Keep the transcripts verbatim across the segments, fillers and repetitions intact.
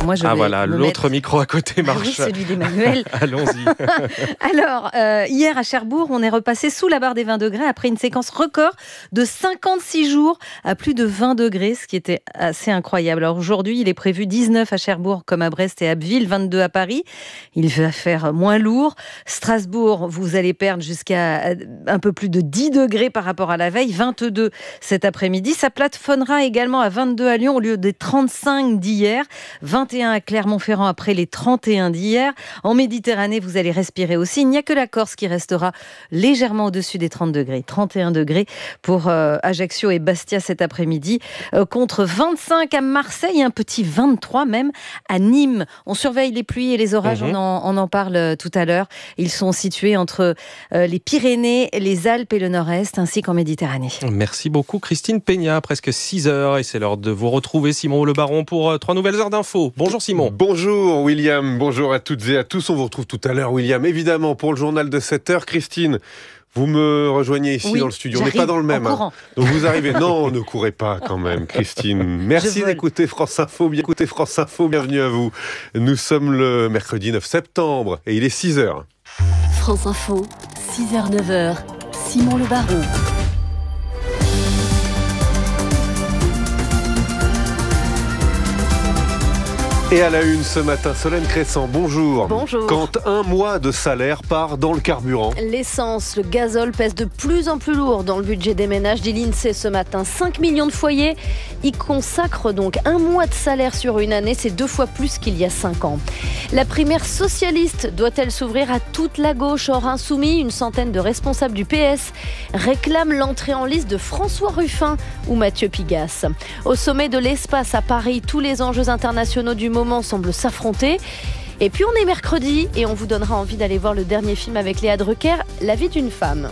Moi, je ah vais voilà, me l'autre mettre... micro à côté marche. Oui, celui d'Emmanuel. Allons-y. Alors, euh, hier à Cherbourg, on est repassé sous la barre des vingt degrés après une séquence record de cinquante-six jours à plus de vingt degrés, ce qui était assez incroyable. Alors aujourd'hui, il est prévu dix-neuf à Cherbourg comme à Brest et Abbeville, vingt-deux à Paris. Il va faire moins lourd. Strasbourg, vous allez perdre jusqu'à un peu plus de dix degrés par rapport à la veille, vingt-deux cet après-midi. Ça plafonnera également à vingt-deux à Lyon au lieu des trente-cinq d'hier, vingt et un à Clermont-Ferrand après les trente et un d'hier. En Méditerranée, vous allez respirer aussi. Il n'y a que la Corse qui restera légèrement au-dessus des trente degrés. trente et un degrés pour euh, Ajaccio et Bastia cet après-midi, euh, contre vingt-cinq à Marseille, un petit vingt-trois même à Nîmes. On surveille les pluies et les orages, mmh. on, en, on en parle tout à l'heure. Ils sont situés entre euh, les Pyrénées, les Alpes et le Nord-Est, ainsi qu'en Méditerranée. Merci beaucoup Christine Peña, presque six heures et c'est l'heure de vous retrouver Simon Le Baron pour euh, trois nouvelles heures d'infos. Bonjour Simon. Bonjour William, bonjour à toutes et à tous. On vous retrouve tout à l'heure William, évidemment pour le journal de sept heures. Christine, vous me rejoignez ici oui, dans le studio, on n'est pas dans le même. Hein. Donc vous arrivez, non, ne courez pas quand même Christine. Merci d'écouter France Info, bien écoutez France Info, bienvenue à vous. Nous sommes le mercredi neuf septembre et il est six heures. France Info, six heures neuf heures, Simon Le Baron. Et à la une ce matin, Solène Crescent, bonjour. Bonjour. Quand un mois de salaire part dans le carburant. L'essence, le gazole pèse de plus en plus lourd dans le budget des ménages, dit l'INSEE ce matin. cinq millions de foyers y consacrent donc un mois de salaire sur une année, c'est deux fois plus qu'il y a cinq ans. La primaire socialiste doit-elle s'ouvrir à toute la gauche hors insoumis? Une centaine de responsables du P S réclament l'entrée en liste de François Ruffin ou Mathieu Pigasse. Au sommet de l'espace à Paris, tous les enjeux internationaux du moment semblent s'affronter. Et puis on est mercredi et on vous donnera envie d'aller voir le dernier film avec Léa Drucker, La vie d'une femme.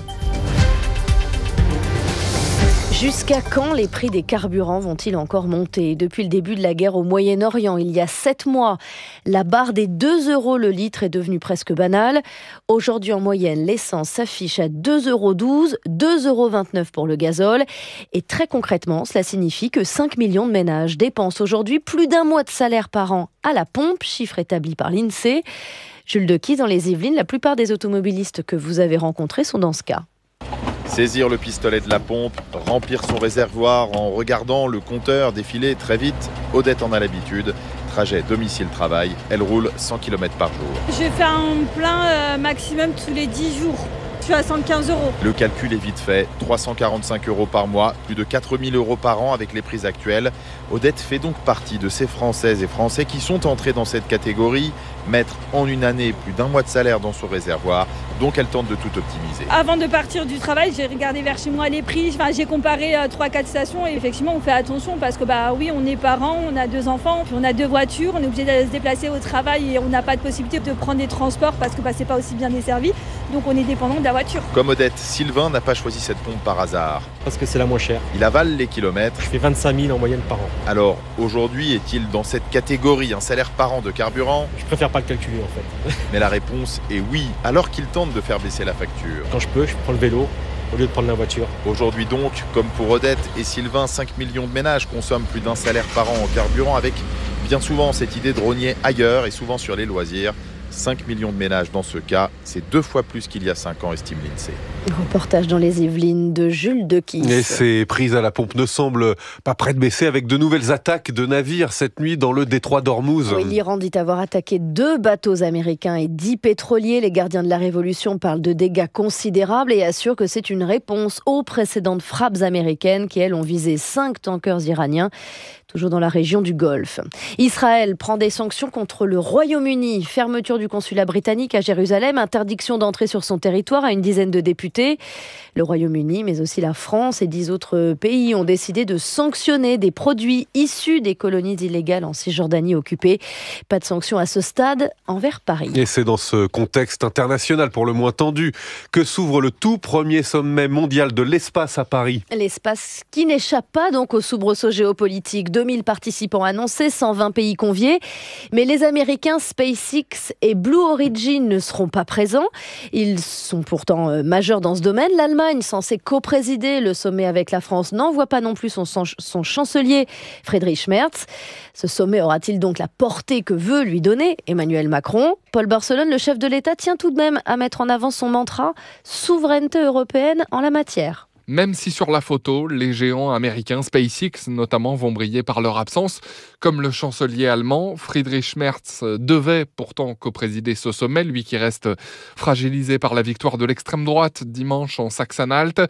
Jusqu'à quand les prix des carburants vont-ils encore monter? Depuis le début de la guerre au Moyen-Orient, il y a sept mois, la barre des deux euros le litre est devenue presque banale. Aujourd'hui, en moyenne, l'essence s'affiche à deux euros douze, deux euros vingt-neuf pour le gazole. Et très concrètement, cela signifie que cinq millions de ménages dépensent aujourd'hui plus d'un mois de salaire par an à la pompe, chiffre établi par l'INSEE. Jules Dequy, dans les Yvelines, la plupart des automobilistes que vous avez rencontrés sont dans ce cas. Saisir le pistolet de la pompe, remplir son réservoir en regardant le compteur défiler très vite. Odette en a l'habitude. Trajet domicile-travail, elle roule cent kilomètres par jour. Je fais un plein euh, maximum tous les dix jours. Je suis à cent quinze euros. Le calcul est vite fait, trois cent quarante-cinq euros par mois, plus de quatre mille euros par an avec les prix actuels. Odette fait donc partie de ces Françaises et Français qui sont entrés dans cette catégorie, mettre en une année plus d'un mois de salaire dans son réservoir, donc elle tente de tout optimiser. Avant de partir du travail, j'ai regardé vers chez moi les prix, enfin, j'ai comparé euh, trois quatre stations et effectivement on fait attention parce que bah oui, on est parents, on a deux enfants, puis on a deux voitures, on est obligé de se déplacer au travail et on n'a pas de possibilité de prendre des transports parce que bah, c'est pas aussi bien desservi, donc on est dépendant de la voiture. Comme Odette, Sylvain n'a pas choisi cette pompe par hasard. Parce que c'est la moins chère. Il avale les kilomètres. Je fais vingt-cinq mille en moyenne par an. Alors, aujourd'hui, est-il dans cette catégorie, un salaire par an de carburant? Je préfère pas le calculer en fait. Mais la réponse est oui, alors qu'il tente de faire baisser la facture. Quand je peux, je prends le vélo au lieu de prendre la voiture. Aujourd'hui donc, comme pour Odette et Sylvain, cinq millions de ménages consomment plus d'un salaire par an en carburant avec bien souvent cette idée de rogner ailleurs et souvent sur les loisirs. cinq millions de ménages dans ce cas, c'est deux fois plus qu'il y a cinq ans, estime l'INSEE. Reportage dans les Yvelines de Jules Dequy. Et ces prises à la pompe ne semblent pas près de baisser avec de nouvelles attaques de navires cette nuit dans le détroit d'Ormuz. Oui, l'Iran dit avoir attaqué deux bateaux américains et dix pétroliers. Les gardiens de la Révolution parlent de dégâts considérables et assurent que c'est une réponse aux précédentes frappes américaines qui, elles, ont visé cinq tankers iraniens, toujours dans la région du Golfe. Israël prend des sanctions contre le Royaume-Uni. Fermeture du consulat britannique à Jérusalem, interdiction d'entrer sur son territoire à une dizaine de députés. Le Royaume-Uni, mais aussi la France et dix autres pays ont décidé de sanctionner des produits issus des colonies illégales en Cisjordanie occupée. Pas de sanctions à ce stade envers Paris. Et c'est dans ce contexte international pour le moins tendu que s'ouvre le tout premier sommet mondial de l'espace à Paris. L'espace qui n'échappe pas donc au soubresaut géopolitique. deux mille participants annoncés, cent vingt pays conviés. Mais les Américains SpaceX et Blue Origin ne seront pas présents. Ils sont pourtant majeurs dans ce domaine. L'Allemagne, censée co-présider le sommet avec la France, n'envoie pas non plus son, son chancelier Friedrich Merz. Ce sommet aura-t-il donc la portée que veut lui donner Emmanuel Macron ? Paul Barcelone, le chef de l'État, tient tout de même à mettre en avant son mantra « souveraineté européenne en la matière ». Même si sur la photo, les géants américains SpaceX notamment vont briller par leur absence, comme le chancelier allemand, Friedrich Merz devait pourtant coprésider ce sommet, lui qui reste fragilisé par la victoire de l'extrême droite dimanche en Saxe-Anhalt.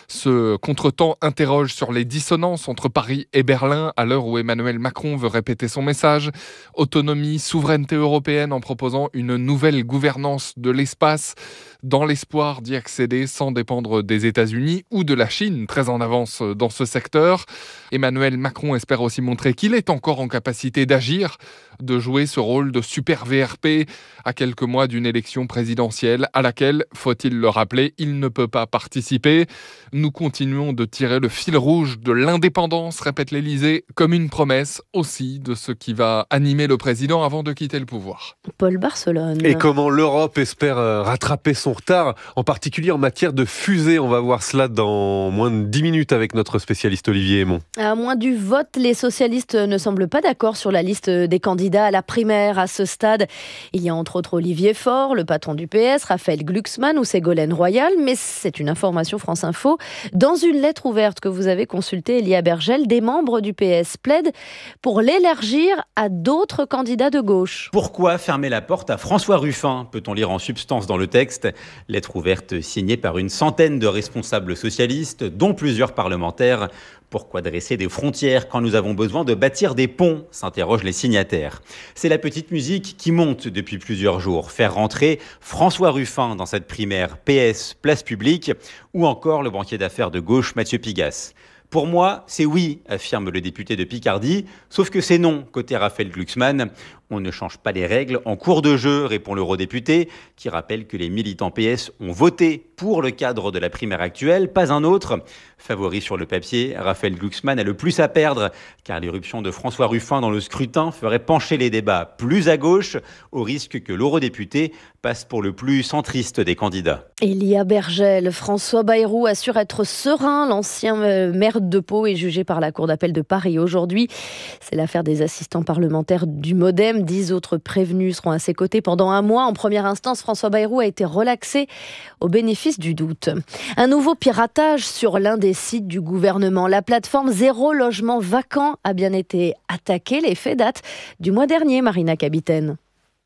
Ce contretemps interroge sur les dissonances entre Paris et Berlin à l'heure où Emmanuel Macron veut répéter son message. Autonomie, souveraineté européenne en proposant une nouvelle gouvernance de l'espace dans l'espoir d'y accéder sans dépendre des États-Unis ou de la Chine, très en avance dans ce secteur. Emmanuel Macron espère aussi montrer qu'il est encore en capacité d'agir, de jouer ce rôle de super V R P à quelques mois d'une élection présidentielle à laquelle, faut-il le rappeler, il ne peut pas participer. Nous continuons de tirer le fil rouge de l'indépendance, répète l'Élysée, comme une promesse aussi de ce qui va animer le président avant de quitter le pouvoir. Paul Barcelone. Et comment l'Europe espère rattraper son retard, en particulier en matière de fusées. On va voir cela dans moins de dix minutes avec notre spécialiste Olivier Aymon. À moins du vote, les socialistes ne semblent pas d'accord sur la liste des candidats à la primaire à ce stade. Il y a entre autres Olivier Faure, le patron du P S, Raphaël Glucksmann ou Ségolène Royal, mais c'est une information France Info. Dans une lettre ouverte que vous avez consultée, Elia Bergel, des membres du P S plaident pour l'élargir à d'autres candidats de gauche. Pourquoi fermer la porte à François Ruffin, peut-on lire en substance dans le texte. Lettre ouverte signée par une centaine de responsables socialistes, dont plusieurs parlementaires. Pourquoi dresser des frontières quand nous avons besoin de bâtir des ponts, s'interrogent les signataires. C'est la petite musique qui monte depuis plusieurs jours. Faire rentrer François Ruffin dans cette primaire P S Place Publique ou encore le banquier d'affaires de gauche Mathieu Pigasse. Pour moi, c'est oui, affirme le député de Picardie, sauf que c'est non, côté Raphaël Glucksmann. On ne change pas les règles en cours de jeu, répond l'eurodéputé, qui rappelle que les militants P S ont voté pour le cadre de la primaire actuelle, pas un autre. Favori sur le papier, Raphaël Glucksmann a le plus à perdre, car l'irruption de François Ruffin dans le scrutin ferait pencher les débats plus à gauche, au risque que l'eurodéputé passe pour le plus centriste des candidats. Elia Bergel, François Bayrou assure être serein. L'ancien maire de Pau est jugé par la Cour d'appel de Paris aujourd'hui. C'est l'affaire des assistants parlementaires du Modem. Dix autres prévenus seront à ses côtés pendant un mois. En première instance, François Bayrou a été relaxé au bénéfice du doute. Un nouveau piratage sur l'un des sites du gouvernement. La plateforme Zéro Logement Vacant a bien été attaquée. Les faits datent du mois dernier, Marina Capitaine.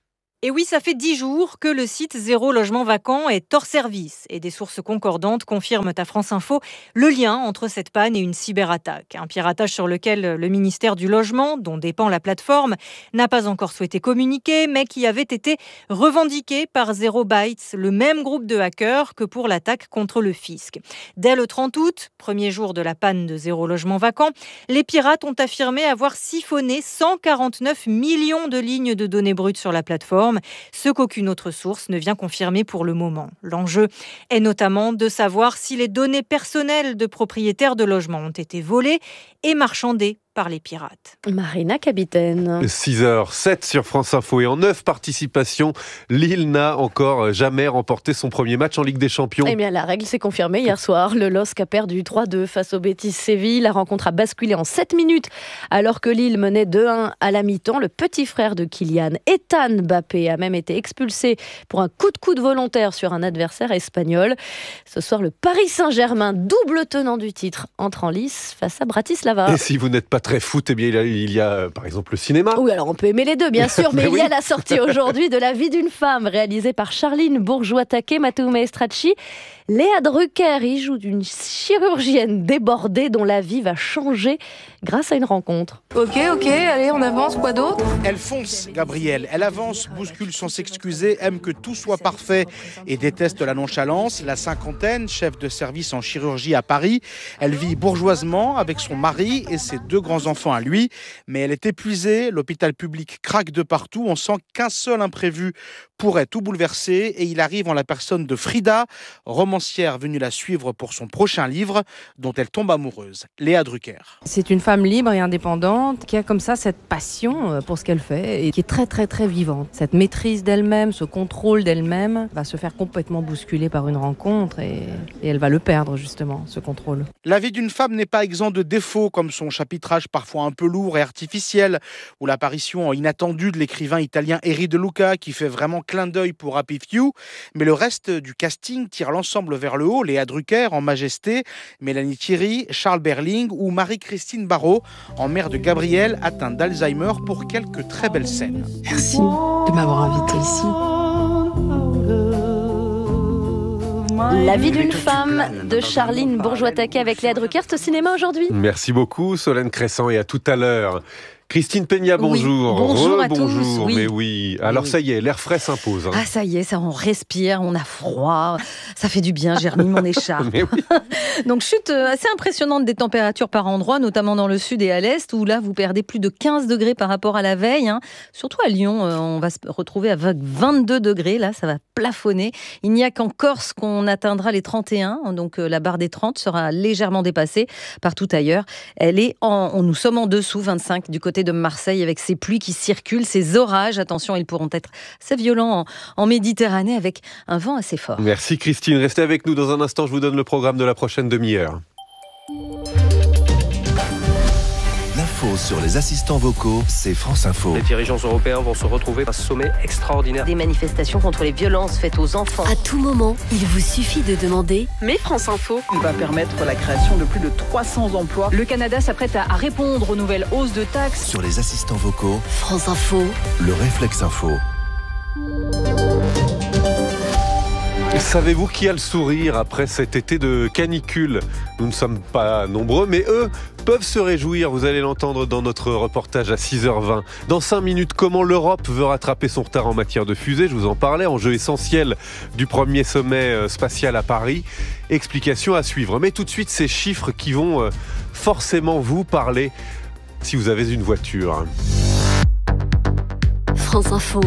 Et oui, ça fait dix jours que le site Zéro Logement Vacant est hors service. Et des sources concordantes confirment à France Info le lien entre cette panne et une cyberattaque. Un piratage sur lequel le ministère du Logement, dont dépend la plateforme, n'a pas encore souhaité communiquer, mais qui avait été revendiqué par Zero Bytes, le même groupe de hackers que pour l'attaque contre le fisc. Dès le trente août, premier jour de la panne de Zéro Logement Vacant, les pirates ont affirmé avoir siphonné cent quarante-neuf millions de lignes de données brutes sur la plateforme, ce qu'aucune autre source ne vient confirmer pour le moment. L'enjeu est notamment de savoir si les données personnelles de propriétaires de logements ont été volées et marchandées par les pirates. Marina Capitaine. six heures sept sur France Info et en neuf participations, Lille n'a encore jamais remporté son premier match en Ligue des Champions. Eh bien, la règle s'est confirmée hier soir. Le L O S C a perdu trois deux face au Betis Séville. La rencontre a basculé en sept minutes alors que Lille menait deux un à la mi-temps. Le petit frère de Kylian, Ethan Mbappé, a même été expulsé pour un coup de coude volontaire sur un adversaire espagnol. Ce soir, le Paris Saint-Germain, double tenant du titre, entre en lice face à Bratislava. Et si vous n'êtes pas très foot, eh bien, il y a, il y a par exemple le cinéma. Oui, alors on peut aimer les deux, bien sûr, mais, mais il oui. y a la sortie aujourd'hui de La vie d'une femme, réalisée par Charline Bourgeois-Taquet, Matteo Maestracci. Léa Drucker y joue d'une chirurgienne débordée dont la vie va changer grâce à une rencontre. Ok, ok, allez, on avance, quoi d'autre ? Elle fonce, Gabrielle. Elle avance, bouscule sans s'excuser, aime que tout soit parfait et déteste la nonchalance. La cinquantaine, chef de service en chirurgie à Paris. Elle vit bourgeoisement avec son mari et ses deux grands grands-enfants à lui. Mais elle est épuisée, l'hôpital public craque de partout. On sent qu'un seul imprévu pourrait tout bouleverser. Et il arrive en la personne de Frida, romancière venue la suivre pour son prochain livre, dont elle tombe amoureuse. Léa Drucker. C'est une femme libre et indépendante qui a comme ça cette passion pour ce qu'elle fait et qui est très très très vivante. Cette maîtrise d'elle-même, ce contrôle d'elle-même va se faire complètement bousculer par une rencontre et, et elle va le perdre justement, ce contrôle. La vie d'une femme n'est pas exempt de défauts comme son chapitrage parfois un peu lourd et artificiel ou l'apparition inattendue de l'écrivain italien Eri De Luca qui fait vraiment clin d'œil pour Happy Few. Mais le reste du casting tire l'ensemble vers le haut. Léa Drucker en Majesté, Mélanie Thierry, Charles Berling ou Marie-Christine Barrault en mère de Gabriel atteinte d'Alzheimer pour quelques très belles scènes. Merci de m'avoir invité ici. La vie d'une femme de Charline Bourgeois-Taquet avec Léa Drucker, c'est au cinéma aujourd'hui. Merci beaucoup Solène Crescent et à tout à l'heure. Christine Peña, bonjour. Oui, bonjour à bonjour, tous. Oui. Mais oui. Alors oui. ça y est, l'air frais s'impose. Hein. Ah ça y est, ça on respire, on a froid, ça fait du bien. J'ai remis mon écharpe. Mais oui. Donc chute assez impressionnante des températures par endroits, notamment dans le sud et à l'est, où là vous perdez plus de quinze degrés par rapport à la veille. Hein. Surtout à Lyon, euh, on va se retrouver à vingt-deux degrés. Là, ça va plafonner. Il n'y a qu'en Corse qu'on atteindra les trente et un. Donc euh, la barre des trente sera légèrement dépassée. Partout ailleurs, elle est en, on, nous sommes en dessous, vingt-cinq du côté de Marseille avec ces pluies qui circulent, ces orages. Attention, ils pourront être assez violents en, en Méditerranée avec un vent assez fort. Merci Christine. Restez avec nous dans un instant. Je vous donne le programme de la prochaine demi-heure. L'info sur les assistants vocaux, c'est France Info. Les dirigeants européens vont se retrouver à un sommet extraordinaire. Des manifestations contre les violences faites aux enfants. À tout moment, il vous suffit de demander « Mais France Info ». Il va permettre la création de plus de trois cents emplois. Le Canada s'apprête à répondre aux nouvelles hausses de taxes. Sur les assistants vocaux, France Info. Le réflexe info. Savez-vous qui a le sourire après cet été de canicule ? Nous ne sommes pas nombreux, mais eux peuvent se réjouir. Vous allez l'entendre dans notre reportage à six heures vingt. Dans cinq minutes, comment l'Europe veut rattraper son retard en matière de fusée ? Je vous en parlais, enjeu essentiel du premier sommet spatial à Paris. Explication à suivre. Mais tout de suite, ces chiffres qui vont forcément vous parler si vous avez une voiture. France Info,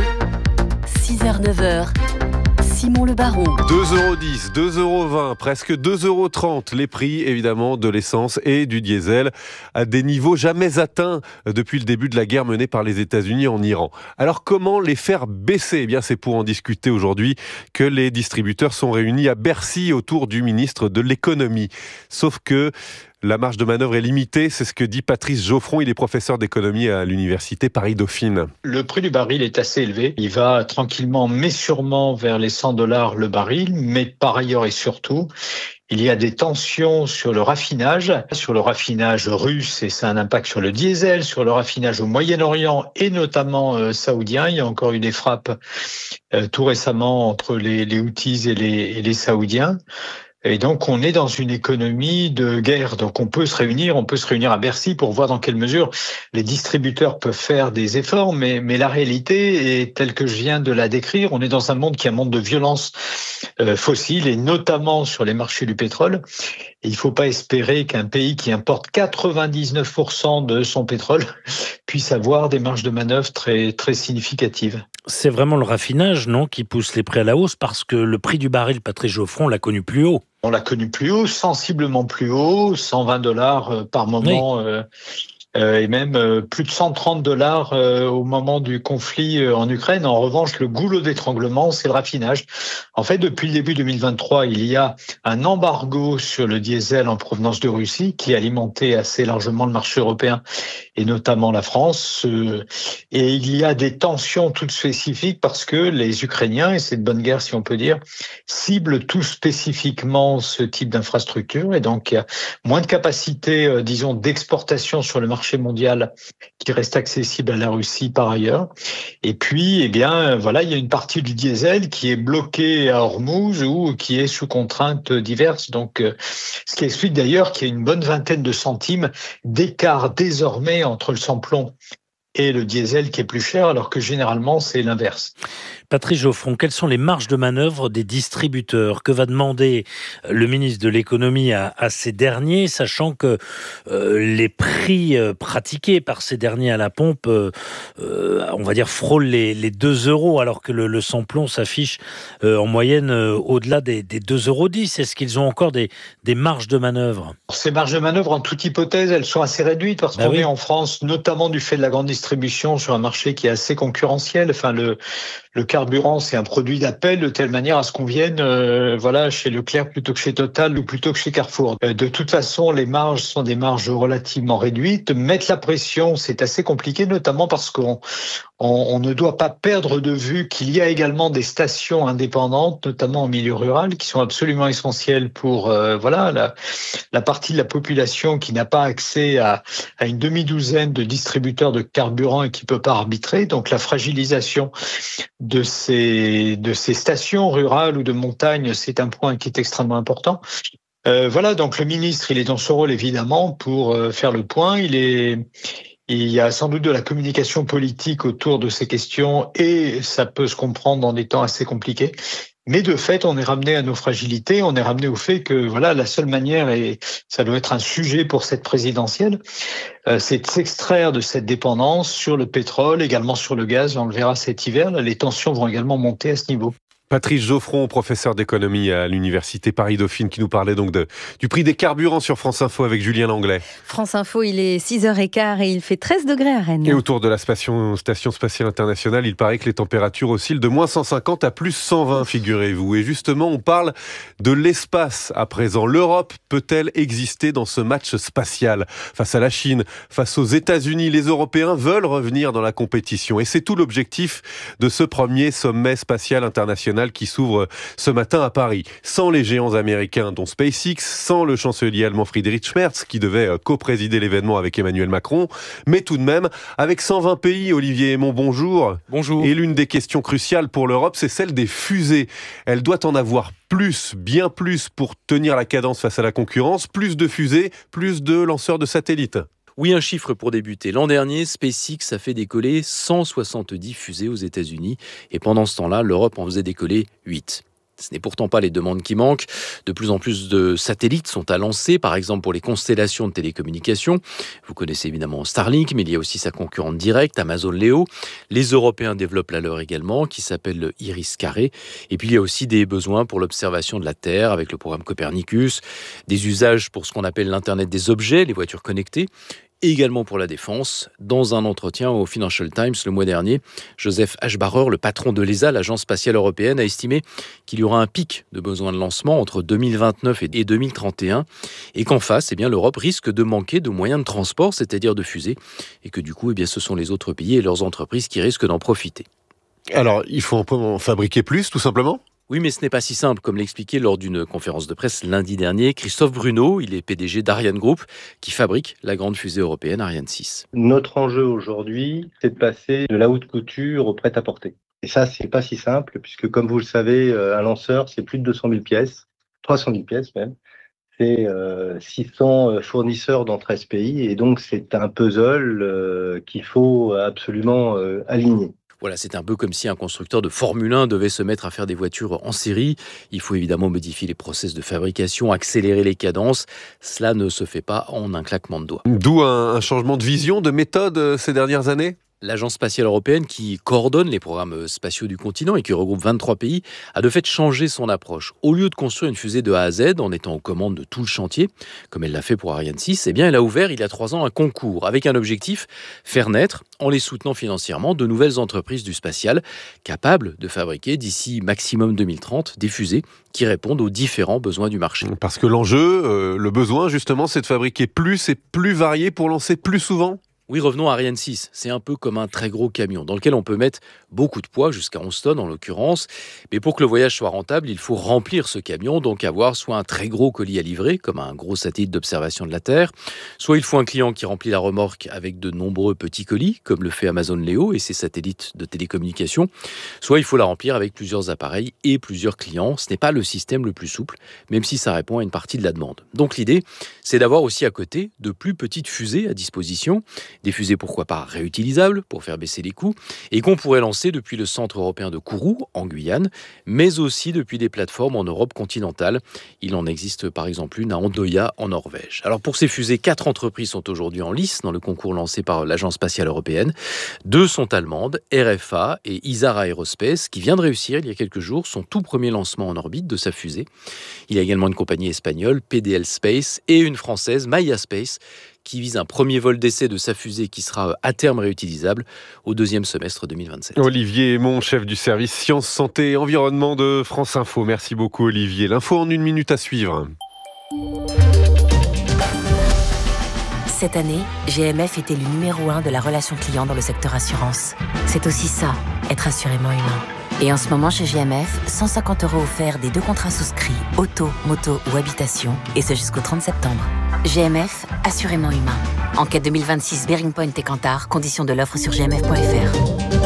six heures neuf heures. Simon Le Baron. deux euros dix, deux euros vingt, presque deux euros trente. Les prix, évidemment, de l'essence et du diesel à des niveaux jamais atteints depuis le début de la guerre menée par les États-Unis en Iran. Alors, comment les faire baisser ? Eh bien, c'est pour en discuter aujourd'hui que les distributeurs sont réunis à Bercy autour du ministre de l'économie. Sauf que la marge de manœuvre est limitée, c'est ce que dit Patrice Geoffron, il est professeur d'économie à l'université Paris-Dauphine. Le prix du baril est assez élevé, il va tranquillement mais sûrement vers les cent dollars le baril, mais par ailleurs et surtout, il y a des tensions sur le raffinage, sur le raffinage russe et ça a un impact sur le diesel, sur le raffinage au Moyen-Orient et notamment euh, saoudien. Il y a encore eu des frappes euh, tout récemment entre les, les Houthis et les, et les Saoudiens. Et donc, on est dans une économie de guerre. Donc, on peut se réunir, on peut se réunir à Bercy pour voir dans quelle mesure les distributeurs peuvent faire des efforts. Mais, mais la réalité est telle que je viens de la décrire. On est dans un monde qui est un monde de violence euh, fossile et notamment sur les marchés du pétrole. Et il ne faut pas espérer qu'un pays qui importe quatre-vingt-dix-neuf pour cent de son pétrole puisse avoir des marges de manœuvre très, très significatives. C'est vraiment le raffinage, non, qui pousse les prix à la hausse parce que le prix du baril, Patrice Geoffron, l'a connu plus haut. On l'a connu plus haut, sensiblement plus haut, cent vingt dollars par moment. Oui. Euh, Euh, et même euh, plus de cent trente dollars euh, au moment du conflit euh, en Ukraine. En revanche, le goulot d'étranglement, c'est le raffinage. En fait, depuis le début deux mille vingt-trois, il y a un embargo sur le diesel en provenance de Russie qui alimentait assez largement le marché européen et notamment la France. Euh, et il y a des tensions toutes spécifiques parce que les Ukrainiens, et c'est de bonne guerre si on peut dire, ciblent tout spécifiquement ce type d'infrastructure. Et donc, il y a moins de capacité, euh, disons, d'exportation sur le marché mondial qui reste accessible à la Russie par ailleurs. Et puis, eh bien, voilà, il y a une partie du diesel qui est bloquée à Hormuz ou qui est sous contraintes diverses. Donc, euh, ce qui explique d'ailleurs qu'il y a une bonne vingtaine de centimes d'écart désormais entre le samplon et le diesel qui est plus cher, alors que généralement, c'est l'inverse. Patrice Geoffron, quelles sont les marges de manœuvre des distributeurs ? Que va demander le ministre de l'économie à, à ces derniers, sachant que euh, les prix euh, pratiqués par ces derniers à la pompe, euh, euh, on va dire, frôlent les, les deux euros, alors que le, le sans-plomb s'affiche euh, en moyenne euh, au-delà des, des deux euros dix. Est-ce qu'ils ont encore des, des marges de manœuvre ? Ces marges de manœuvre, en toute hypothèse, elles sont assez réduites parce bah qu'on oui. est en France, notamment du fait de la grande distribution, sur un marché qui est assez concurrentiel. Enfin, le, le carburant, c'est un produit d'appel de telle manière à ce qu'on vienne euh, voilà, chez Leclerc plutôt que chez Total ou plutôt que chez Carrefour. Euh, de toute façon, les marges sont des marges relativement réduites. Mettre la pression, c'est assez compliqué, notamment parce qu'on on, on ne doit pas perdre de vue qu'il y a également des stations indépendantes, notamment en milieu rural, qui sont absolument essentielles pour euh, voilà la, la partie de la population qui n'a pas accès à, à une demi-douzaine de distributeurs de carburant et qui peut pas arbitrer. Donc la fragilisation de ces de ces stations rurales ou de montagne, c'est un point qui est extrêmement important. Euh, voilà, donc le ministre, il est dans son rôle évidemment pour euh, faire le point. Il est Il y a sans doute de la communication politique autour de ces questions et ça peut se comprendre dans des temps assez compliqués. Mais de fait, on est ramené à nos fragilités, on est ramené au fait que voilà, la seule manière, et ça doit être un sujet pour cette présidentielle, euh, c'est de s'extraire de cette dépendance sur le pétrole, également sur le gaz. On le verra cet hiver, là, les tensions vont également monter à ce niveau. Patrice Geoffron, professeur d'économie à l'université Paris-Dauphine, qui nous parlait donc de, du prix des carburants sur France Info avec Julien Langlais. France Info, il est six heures quinze et il fait treize degrés à Rennes. Et autour de la station, station spatiale internationale, il paraît que les températures oscillent de moins cent cinquante à plus cent vingt, figurez-vous. Et justement, on parle de l'espace à présent. L'Europe peut-elle exister dans ce match spatial face à la Chine, face aux États-Unis? Les Européens veulent revenir dans la compétition. Et c'est tout l'objectif de ce premier sommet spatial international qui s'ouvre ce matin à Paris. Sans les géants américains dont SpaceX, sans le chancelier allemand Friedrich Merz qui devait co-présider l'événement avec Emmanuel Macron, mais tout de même avec cent vingt pays. Olivier Aymon, bonjour. Bonjour. Et l'une des questions cruciales pour l'Europe, c'est celle des fusées. Elle doit en avoir plus, bien plus pour tenir la cadence face à la concurrence, plus de fusées, plus de lanceurs de satellites. Oui, un chiffre pour débuter. L'an dernier, SpaceX a fait décoller cent soixante-dix fusées aux États-Unis et pendant ce temps-là, l'Europe en faisait décoller huit. Ce n'est pourtant pas les demandes qui manquent. De plus en plus de satellites sont à lancer, par exemple pour les constellations de télécommunications. Vous connaissez évidemment Starlink, mais il y a aussi sa concurrente directe, Amazon Leo. Les Européens développent la leur également, qui s'appelle le Iris-Carré. Et puis il y a aussi des besoins pour l'observation de la Terre avec le programme Copernicus, des usages pour ce qu'on appelle l'Internet des objets, les voitures connectées, et également pour la défense. Dans un entretien au Financial Times le mois dernier, Joseph Aschbacher, le patron de l'E S A, l'Agence spatiale européenne, a estimé qu'il y aura un pic de besoins de lancement entre deux mille vingt-neuf et deux mille trente et un et qu'en face, eh bien, l'Europe risque de manquer de moyens de transport, c'est-à-dire de fusées, et que du coup, eh bien, ce sont les autres pays et leurs entreprises qui risquent d'en profiter. Alors, il faut en fabriquer plus, tout simplement ? Oui, mais ce n'est pas si simple, comme l'expliquait lors d'une conférence de presse lundi dernier Christophe Bruno, il est P D G d'Ariane Group, qui fabrique la grande fusée européenne Ariane six. Notre enjeu aujourd'hui, c'est de passer de la haute couture au prêt-à-porter. Et ça, c'est pas si simple, puisque comme vous le savez, un lanceur, c'est plus de deux cent mille pièces, trois cent mille pièces même. C'est euh, six cents fournisseurs dans treize pays, et donc c'est un puzzle euh, qu'il faut absolument euh, aligner. Voilà, c'est un peu comme si un constructeur de Formule un devait se mettre à faire des voitures en série. Il faut évidemment modifier les process de fabrication, accélérer les cadences. Cela ne se fait pas en un claquement de doigts. D'où un, un changement de vision, de méthode ces dernières années ? L'Agence spatiale européenne, qui coordonne les programmes spatiaux du continent et qui regroupe vingt-trois pays, a de fait changé son approche. Au lieu de construire une fusée de A à Z en étant aux commandes de tout le chantier, comme elle l'a fait pour Ariane six, eh bien elle a ouvert il y a trois ans un concours avec un objectif, faire naître, en les soutenant financièrement, de nouvelles entreprises du spatial capables de fabriquer d'ici maximum deux mille trente des fusées qui répondent aux différents besoins du marché. Parce que l'enjeu, euh, le besoin justement, c'est de fabriquer plus et plus varié pour lancer plus souvent ? Oui, revenons à Ariane six. C'est un peu comme un très gros camion dans lequel on peut mettre beaucoup de poids, jusqu'à onze tonnes en l'occurrence. Mais pour que le voyage soit rentable, il faut remplir ce camion, donc avoir soit un très gros colis à livrer, comme un gros satellite d'observation de la Terre, soit il faut un client qui remplit la remorque avec de nombreux petits colis, comme le fait Amazon Leo et ses satellites de télécommunication, soit il faut la remplir avec plusieurs appareils et plusieurs clients. Ce n'est pas le système le plus souple, même si ça répond à une partie de la demande. Donc l'idée, c'est d'avoir aussi à côté de plus petites fusées à disposition, Des fusées pourquoi pas réutilisables pour faire baisser les coûts et qu'on pourrait lancer depuis le centre européen de Kourou en Guyane, mais aussi depuis des plateformes en Europe continentale. Il en existe par exemple une à Andoya en Norvège. Alors pour ces fusées, quatre entreprises sont aujourd'hui en lice dans le concours lancé par l'Agence spatiale européenne. Deux sont allemandes, R F A et Isar Aerospace, qui vient de réussir il y a quelques jours son tout premier lancement en orbite de sa fusée. Il y a également une compagnie espagnole, P D L Space, et une française, Maya Space, qui vise un premier vol d'essai de sa fusée qui sera à terme réutilisable au deuxième semestre deux mille vingt-sept. Olivier Aymon, chef du service Sciences, Santé et Environnement de France Info. Merci beaucoup Olivier. L'info en une minute à suivre. Cette année, G M F était le numéro un de la relation client dans le secteur assurance. C'est aussi ça, être assurément humain. Et en ce moment, chez G M F, cent cinquante euros offerts des deux contrats souscrits, auto, moto ou habitation, et ce jusqu'au trente septembre. G M F, assurément humain. Enquête deux mille vingt-six, Bearing Point et Kantar, conditions de l'offre sur g m f point f r.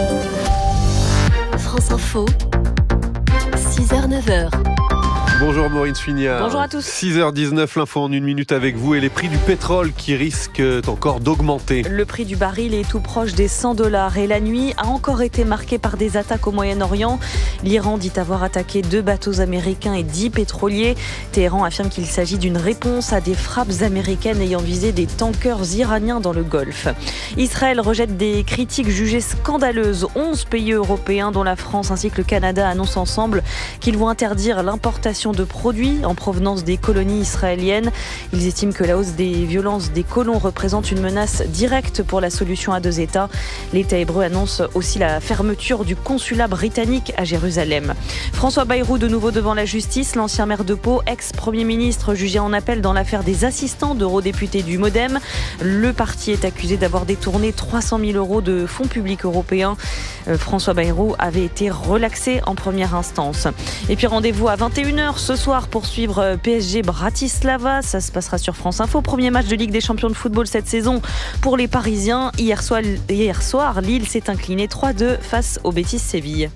France Info, six heures neuf heures. Bonjour Maureen Suignard. Bonjour à tous. six heures dix-neuf, l'info en une minute avec vous et les prix du pétrole qui risquent encore d'augmenter. Le prix du baril est tout proche des cent dollars et la nuit a encore été marquée par des attaques au Moyen-Orient. L'Iran dit avoir attaqué deux bateaux américains et dix pétroliers. Téhéran affirme qu'il s'agit d'une réponse à des frappes américaines ayant visé des tankers iraniens dans le Golfe. Israël rejette des critiques jugées scandaleuses. onze pays européens, dont la France ainsi que le Canada, annoncent ensemble qu'ils vont interdire l'importation de produits en provenance des colonies israéliennes. Ils estiment que la hausse des violences des colons représente une menace directe pour la solution à deux États. L'État hébreu annonce aussi la fermeture du consulat britannique à Jérusalem. François Bayrou de nouveau devant la justice. L'ancien maire de Pau, ex-premier ministre, jugé en appel dans l'affaire des assistants d'eurodéputés du Modem. Le parti est accusé d'avoir détourné trois cent mille euros de fonds publics européens. Euh, François Bayrou avait été relaxé en première instance. Et puis rendez-vous à vingt et une heures ce soir pour suivre P S G Bratislava. Ça se passera sur France Info. Premier match de Ligue des Champions de football cette saison pour les Parisiens. Hier soir, hier soir Lille s'est incliné trois deux face au Betis Séville.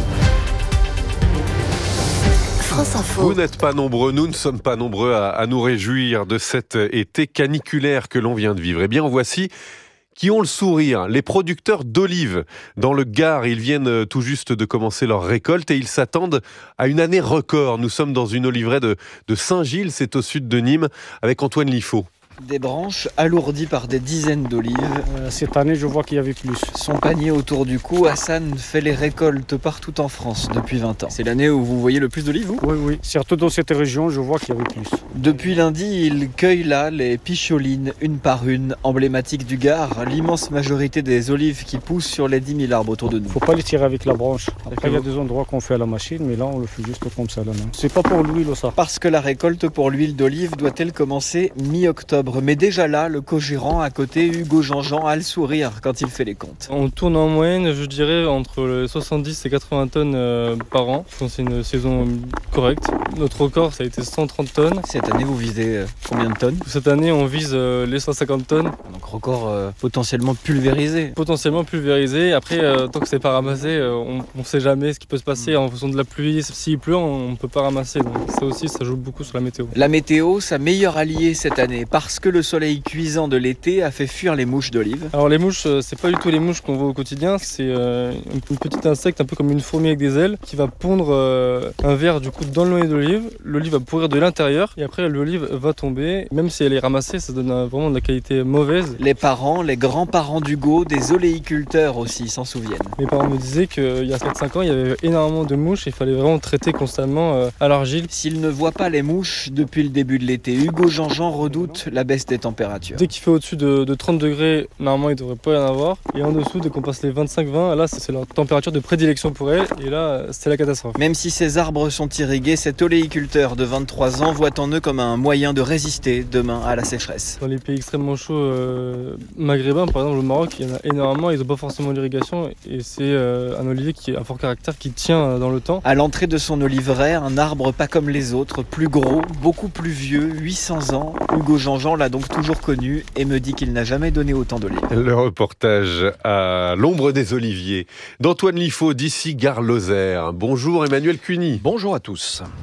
France Info. Vous n'êtes pas nombreux, nous ne sommes pas nombreux à, à nous réjouir de cet été caniculaire que l'on vient de vivre. Eh bien, en voici qui ont le sourire, les producteurs d'olives. Dans le Gard, ils viennent tout juste de commencer leur récolte et ils s'attendent à une année record. Nous sommes dans une oliveraie de, de Saint-Gilles, c'est au sud de Nîmes, avec Antoine Liffaut. Des branches alourdies par des dizaines d'olives. Euh, cette année, je vois qu'il y avait plus. Son panier autour du cou, Hassan fait les récoltes partout en France depuis vingt ans. C'est l'année où vous voyez le plus d'olives, vous ? Oui, oui. Surtout dans cette région, je vois qu'il y avait plus. Depuis lundi, il cueille là les picholines, une par une, emblématiques du Gard, l'immense majorité des olives qui poussent sur les dix mille arbres autour de nous. Faut pas les tirer avec la branche. Après, il y a des endroits qu'on fait à la machine, mais là, on le fait juste comme ça. Là, non. C'est pas pour l'huile, ça. Parce que la récolte pour l'huile d'olive doit-elle commencer mi-octobre. Mais déjà là, le co-gérant à côté, Hugo Jean-Jean, a le sourire quand il fait les comptes. On tourne en moyenne, je dirais, entre soixante-dix et quatre-vingts tonnes euh, par an. Je pense que c'est une saison correcte. Notre record, ça a été cent trente tonnes. Cette année, vous visez euh, combien de tonnes ? Cette année, on vise euh, les cent cinquante tonnes. Donc record euh, potentiellement pulvérisé. Potentiellement pulvérisé. Après, euh, tant que c'est pas ramassé, euh, on ne sait jamais ce qui peut se passer en fonction de la pluie. S'il pleut, on ne peut pas ramasser. Donc ça aussi, ça joue beaucoup sur la météo. La météo, sa meilleure alliée cette année, parce que le soleil cuisant de l'été a fait fuir les mouches d'olive. Alors les mouches, c'est pas du tout les mouches qu'on voit au quotidien, c'est euh, une petite insecte un peu comme une fourmi avec des ailes qui va pondre euh, un ver du coup dans le noyer d'olive. L'olive va pourrir de l'intérieur et après l'olive va tomber. Même si elle est ramassée, ça donne un, vraiment de la qualité mauvaise. Les parents, les grands-parents d'Hugo, des oléiculteurs aussi s'en souviennent. Mes parents me disaient qu'il y a quatre cinq ans, il y avait énormément de mouches et il fallait vraiment traiter constamment euh, à l'argile. S'il ne voit pas les mouches depuis le début de l'été, Hugo Jean-Jean redoute la baisse des températures. Dès qu'il fait au-dessus de, de trente degrés, normalement il ne devrait pas y en avoir. Et en dessous, dès qu'on passe les vingt-cinq vingt, là c'est leur température de prédilection pour elle. Et là, c'est la catastrophe. Même si ces arbres sont irrigués, cet oléiculteur de vingt-trois ans voit en eux comme un moyen de résister demain à la sécheresse. Dans les pays extrêmement chauds euh, maghrébins, par exemple au Maroc, il y en a énormément, ils n'ont pas forcément l'irrigation. Et c'est euh, un olivier qui a un fort caractère, qui tient dans le temps. À l'entrée de son oliveraie, un arbre pas comme les autres, plus gros, beaucoup plus vieux, huit cents ans. Hugo Jean-Jean l'a donc toujours connu et me dit qu'il n'a jamais donné autant d'olives. Le reportage à l'ombre des oliviers d'Antoine Liffaut d'ici Gare-Lozère. Bonjour Emmanuel Cuny. Bonjour à tous.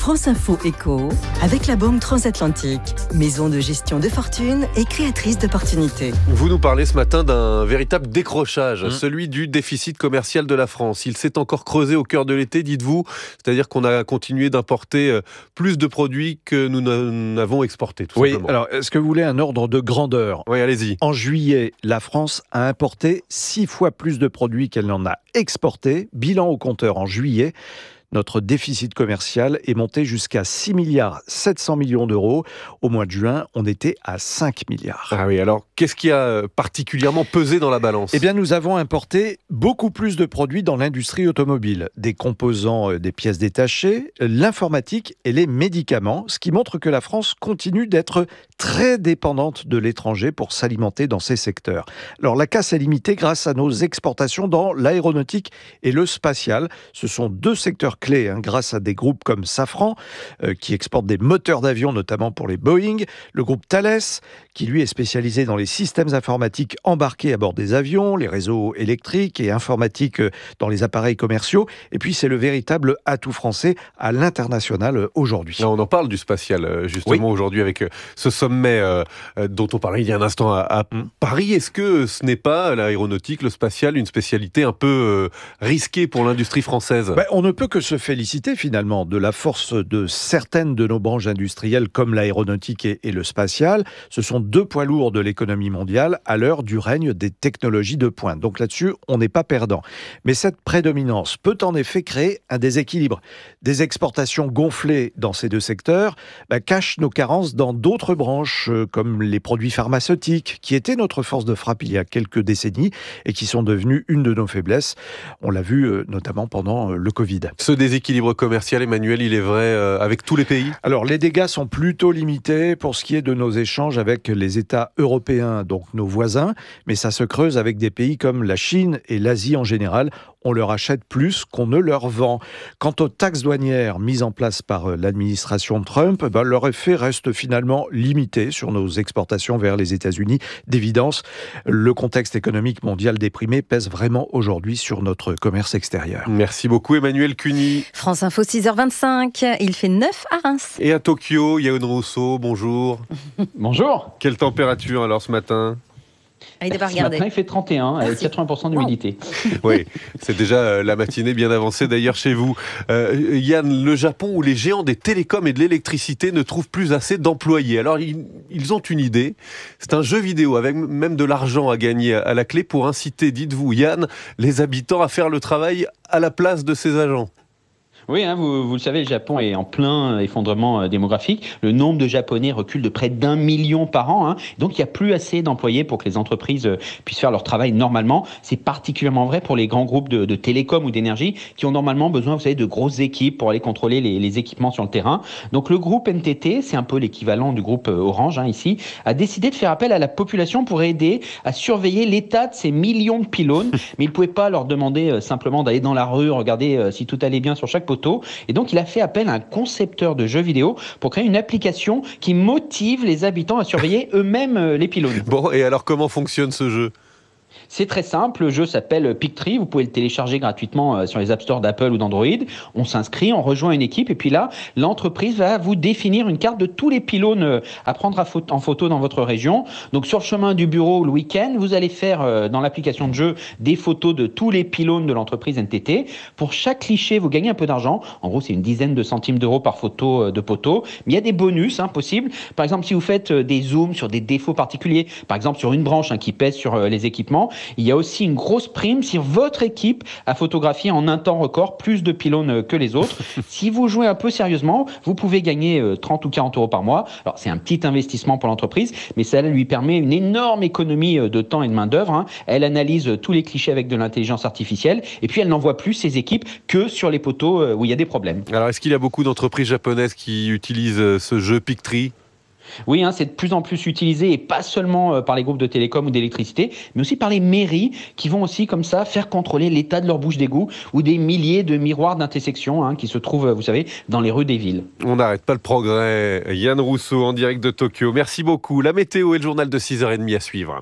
France Info Éco, avec la Banque Transatlantique, maison de gestion de fortune et créatrice d'opportunités. Vous nous parlez ce matin d'un véritable décrochage, mmh. celui du déficit commercial de la France. Il s'est encore creusé au cœur de l'été, dites-vous, c'est-à-dire qu'on a continué d'importer plus de produits que nous n'avons exportés, tout oui, simplement. Alors, est-ce que vous voulez un ordre de grandeur ? Oui, allez-y. En juillet, la France a importé six fois plus de produits qu'elle n'en a exportés. Bilan au compteur en juillet. Notre déficit commercial est monté jusqu'à six milliards sept cents millions d'euros. Au mois de juin, on était à cinq milliards. Ah oui, alors qu'est-ce qui a particulièrement pesé dans la balance ? Eh bien, nous avons importé beaucoup plus de produits dans l'industrie automobile. Des composants, des pièces détachées, l'informatique et les médicaments, ce qui montre que la France continue d'être très dépendante de l'étranger pour s'alimenter dans ces secteurs. Alors, la casse est limitée grâce à nos exportations dans l'aéronautique et le spatial. Ce sont deux secteurs clés, hein, grâce à des groupes comme Safran, euh, qui exportent des moteurs d'avion, notamment pour les Boeing, le groupe Thales, qui lui est spécialisé dans les systèmes informatiques embarqués à bord des avions, les réseaux électriques et informatiques dans les appareils commerciaux, et puis c'est le véritable atout français à l'international aujourd'hui. Là, on en parle du spatial, justement, oui. aujourd'hui, avec ce sommet euh, dont on parlait il y a un instant à, à Paris. Est-ce que ce n'est pas, l'aéronautique, le spatial, une spécialité un peu euh, risquée pour l'industrie française ? Ben, on ne peut que se féliciter finalement de la force de certaines de nos branches industrielles comme l'aéronautique et, et le spatial. Ce sont deux poids lourds de l'économie mondiale à l'heure du règne des technologies de pointe. Donc là-dessus, on n'est pas perdant. Mais cette prédominance peut en effet créer un déséquilibre. Des exportations gonflées dans ces deux secteurs bah, cachent nos carences dans d'autres branches euh, comme les produits pharmaceutiques qui étaient notre force de frappe il y a quelques décennies et qui sont devenus une de nos faiblesses. On l'a vu euh, notamment pendant euh, le Covid. Ce déséquilibre commercial, Emmanuel, il est vrai euh, avec tous les pays ? Alors, les dégâts sont plutôt limités pour ce qui est de nos échanges avec les États européens, donc nos voisins, mais ça se creuse avec des pays comme la Chine et l'Asie en général. On leur achète plus qu'on ne leur vend. Quant aux taxes douanières mises en place par l'administration Trump, ben, leur effet reste finalement limité sur nos exportations vers les États-Unis. D'évidence, le contexte économique mondial déprimé pèse vraiment aujourd'hui sur notre commerce extérieur. Merci beaucoup Emmanuel Cuny. France Info six heures vingt-cinq, il fait neuf à Reims. Et à Tokyo, Yaon Rousseau, bonjour. Bonjour. Quelle température alors ce matin ? Ah, il Ce matin, il fait trente et un avec quatre-vingts pour cent d'humidité. Oui, c'est déjà la matinée bien avancée d'ailleurs chez vous. Euh, Yann, le Japon où les géants des télécoms et de l'électricité ne trouvent plus assez d'employés. Alors, ils, ils ont une idée. C'est un jeu vidéo avec même de l'argent à gagner à la clé pour inciter, dites-vous Yann, les habitants à faire le travail à la place de ces agents. Oui, hein, vous, vous le savez, le Japon est en plein effondrement démographique. Le nombre de Japonais recule de près d'un million par an. Hein. Donc, il n'y a plus assez d'employés pour que les entreprises puissent faire leur travail normalement. C'est particulièrement vrai pour les grands groupes de, de télécom ou d'énergie qui ont normalement besoin, vous savez, de grosses équipes pour aller contrôler les, les équipements sur le terrain. Donc, le groupe N T T, c'est un peu l'équivalent du groupe Orange hein, ici, a décidé de faire appel à la population pour aider à surveiller l'état de ces millions de pylônes. Mais il ne pouvait pas leur demander simplement d'aller dans la rue, regarder si tout allait bien sur chaque poteau. Et donc, il a fait appel à un concepteur de jeux vidéo pour créer une application qui motive les habitants à surveiller eux-mêmes les pylônes. Bon, et alors comment fonctionne ce jeu ? C'est très simple, le jeu s'appelle Pictree, vous pouvez le télécharger gratuitement sur les App Store d'Apple ou d'Android. On s'inscrit, on rejoint une équipe et puis là, l'entreprise va vous définir une carte de tous les pylônes à prendre en photo dans votre région. Donc sur le chemin du bureau le week-end, vous allez faire dans l'application de jeu des photos de tous les pylônes de l'entreprise N T T. Pour chaque cliché, vous gagnez un peu d'argent. En gros, c'est une dizaine de centimes d'euros par photo de poteau. Mais il y a des bonus hein, possibles. Par exemple, si vous faites des zooms sur des défauts particuliers, par exemple sur une branche hein, qui pèse sur les équipements, il y a aussi une grosse prime si votre équipe a photographié en un temps record plus de pylônes que les autres. Si vous jouez un peu sérieusement, vous pouvez gagner trente ou quarante euros par mois. Alors, c'est un petit investissement pour l'entreprise, mais ça lui permet une énorme économie de temps et de main-d'œuvre. Hein. Elle analyse tous les clichés avec de l'intelligence artificielle et puis elle n'envoie plus ses équipes que sur les poteaux où il y a des problèmes. Alors, est-ce qu'il y a beaucoup d'entreprises japonaises qui utilisent ce jeu Pictree ? Oui, hein, c'est de plus en plus utilisé et pas seulement par les groupes de télécom ou d'électricité, mais aussi par les mairies qui vont aussi comme ça faire contrôler l'état de leur bouche d'égout ou des milliers de miroirs d'intersection hein, qui se trouvent, vous savez, dans les rues des villes. On n'arrête pas le progrès. Yann Rousseau en direct de Tokyo. Merci beaucoup. La météo et le journal de six heures trente à suivre.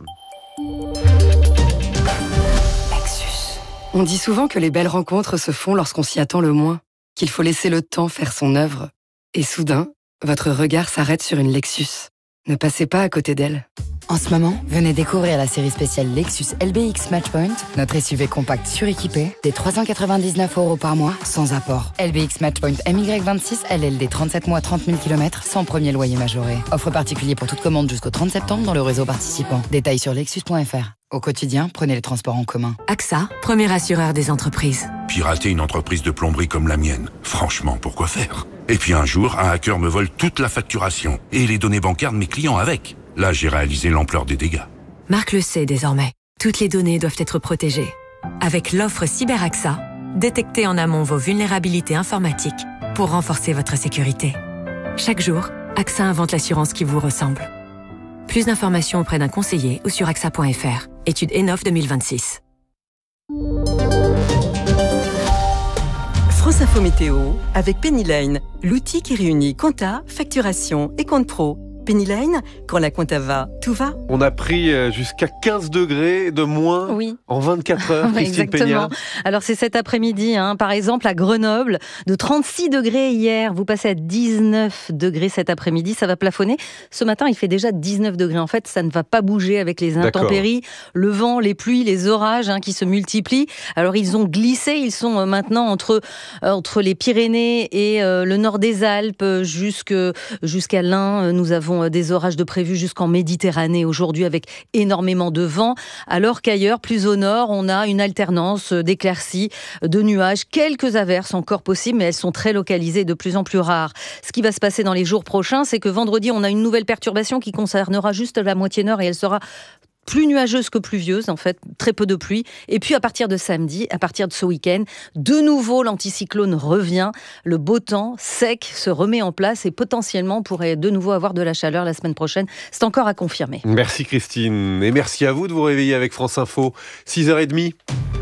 On dit souvent que les belles rencontres se font lorsqu'on s'y attend le moins, qu'il faut laisser le temps faire son œuvre. Et soudain, votre regard s'arrête sur une Lexus. Ne passez pas à côté d'elle. En ce moment, venez découvrir la série spéciale Lexus L B X Matchpoint, notre S U V compact suréquipé, des trois cent quatre-vingt-dix-neuf euros par mois, sans apport. L B X Matchpoint M Y vingt-six, L L D trente-sept mois, trente mille kilomètres, sans premier loyer majoré. Offre particulier pour toute commande jusqu'au trente septembre dans le réseau participant. Détails sur lexus point f r. Au quotidien, prenez les transports en commun. A X A, premier assureur des entreprises. Pirater une entreprise de plomberie comme la mienne, franchement, pourquoi faire? Et puis un jour, un hacker me vole toute la facturation et les données bancaires de mes clients avec. Là, j'ai réalisé l'ampleur des dégâts. Marc le sait désormais. Toutes les données doivent être protégées. Avec l'offre Cyber A X A, détectez en amont vos vulnérabilités informatiques pour renforcer votre sécurité. Chaque jour, A X A invente l'assurance qui vous ressemble. Plus d'informations auprès d'un conseiller ou sur A X A point f r. Étude Enof deux mille vingt-six. France Info Météo avec Pennyline, l'outil qui réunit compta, facturation et compte pro. Pennyline, quand la compta va, tout va. On a pris jusqu'à quinze degrés de moins oui. en vingt-quatre heures, Christine Exactement. Peña. Alors c'est cet après-midi, hein, par exemple à Grenoble, de trente-six degrés hier, vous passez à dix-neuf degrés cet après-midi, ça va plafonner. Ce matin, il fait déjà dix-neuf degrés. En fait, ça ne va pas bouger avec les intempéries, D'accord. le vent, les pluies, les orages hein, qui se multiplient. Alors ils ont glissé, ils sont maintenant entre, euh, entre les Pyrénées et euh, le nord des Alpes jusque, jusqu'à l'Ain. Nous avons des orages de prévus jusqu'en Méditerranée aujourd'hui avec énormément de vent, alors qu'ailleurs, plus au nord, on a une alternance d'éclaircies, de nuages, quelques averses encore possibles, mais elles sont très localisées, de plus en plus rares. Ce qui va se passer dans les jours prochains, c'est que vendredi, on a une nouvelle perturbation qui concernera juste la moitié nord et elle sera plus nuageuse que pluvieuse, en fait, très peu de pluie. Et puis à partir de samedi, à partir de ce week-end, de nouveau l'anticyclone revient, le beau temps sec se remet en place et potentiellement on pourrait de nouveau avoir de la chaleur la semaine prochaine. C'est encore à confirmer. Merci Christine, et merci à vous de vous réveiller avec France Info, six heures trente.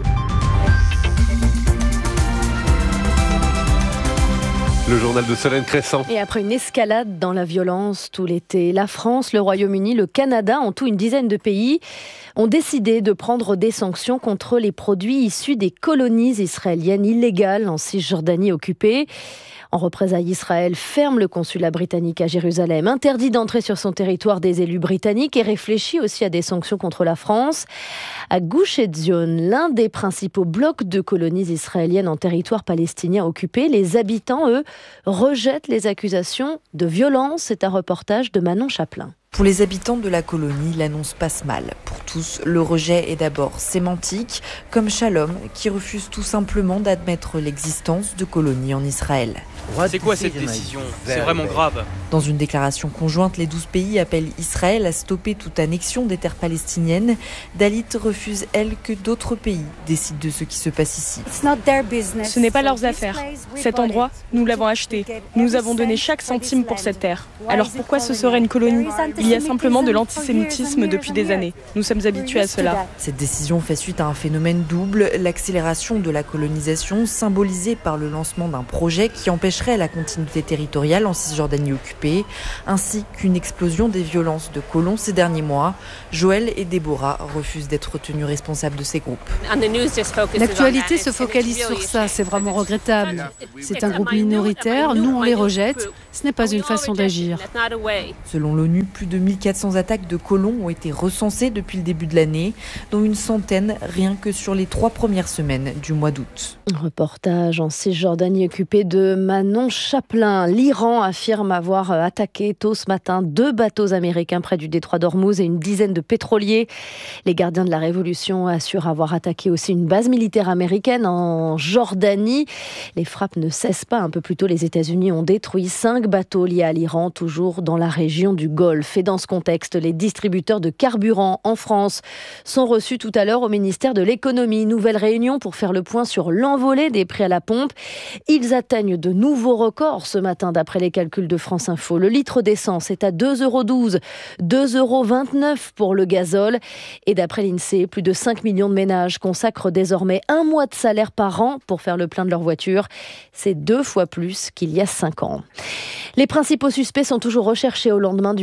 Le journal de Solène Crescent. Et après une escalade dans la violence tout l'été, la France, le Royaume-Uni, le Canada, en tout une dizaine de pays, ont décidé de prendre des sanctions contre les produits issus des colonies israéliennes illégales en Cisjordanie occupée. En représailles, Israël ferme le consulat britannique à Jérusalem, interdit d'entrer sur son territoire des élus britanniques et réfléchit aussi à des sanctions contre la France. À Gush Etzion, l'un des principaux blocs de colonies israéliennes en territoire palestinien occupé, les habitants, eux, rejettent les accusations de violence. C'est un reportage de Manon Chaplin. Pour les habitants de la colonie, l'annonce passe mal. Pour tous, le rejet est d'abord sémantique, comme Shalom, qui refuse tout simplement d'admettre l'existence de colonies en Israël. C'est quoi cette décision? C'est vraiment grave. Dans une déclaration conjointe, les douze pays appellent Israël à stopper toute annexion des terres palestiniennes. Dalit refuse, elle, que d'autres pays décident de ce qui se passe ici. Ce n'est pas leurs affaires. Cet endroit, nous l'avons acheté. Nous avons donné chaque centime pour cette terre. Alors pourquoi ce serait une colonie? Il y a simplement de l'antisémitisme depuis des années. Nous sommes habitués à cela. Cette décision fait suite à un phénomène double, l'accélération de la colonisation, symbolisée par le lancement d'un projet qui empêcherait la continuité territoriale en Cisjordanie occupée, ainsi qu'une explosion des violences de colons ces derniers mois. Joël et Déborah refusent d'être tenus responsables de ces groupes. L'actualité se focalise sur ça, c'est vraiment regrettable. C'est un groupe minoritaire, nous on les rejette, ce n'est pas une façon d'agir. Selon l'ONU, plus de mille quatre cents attaques de colons ont été recensées depuis le début de l'année, dont une centaine rien que sur les trois premières semaines du mois d'août. Un reportage en Cisjordanie occupé de Manon Chaplin. L'Iran affirme avoir attaqué tôt ce matin deux bateaux américains près du détroit d'Ormuz et une dizaine de pétroliers. Les gardiens de la Révolution assurent avoir attaqué aussi une base militaire américaine en Jordanie. Les frappes ne cessent pas. Un peu plus tôt, les États-Unis ont détruit cinq bateaux liés à l'Iran, toujours dans la région du Golfe. Et dans ce contexte, les distributeurs de carburant en France sont reçus tout à l'heure au ministère de l'économie. Nouvelle réunion pour faire le point sur l'envolée des prix à la pompe. Ils atteignent de nouveaux records ce matin d'après les calculs de France Info. Le litre d'essence est à deux euros douze, deux euros vingt-neuf pour le gazole. Et d'après l'INSEE, plus de cinq millions de ménages consacrent désormais un mois de salaire par an pour faire le plein de leur voiture. C'est deux fois plus qu'il y a cinq ans. Les principaux suspects sont toujours recherchés au lendemain du vol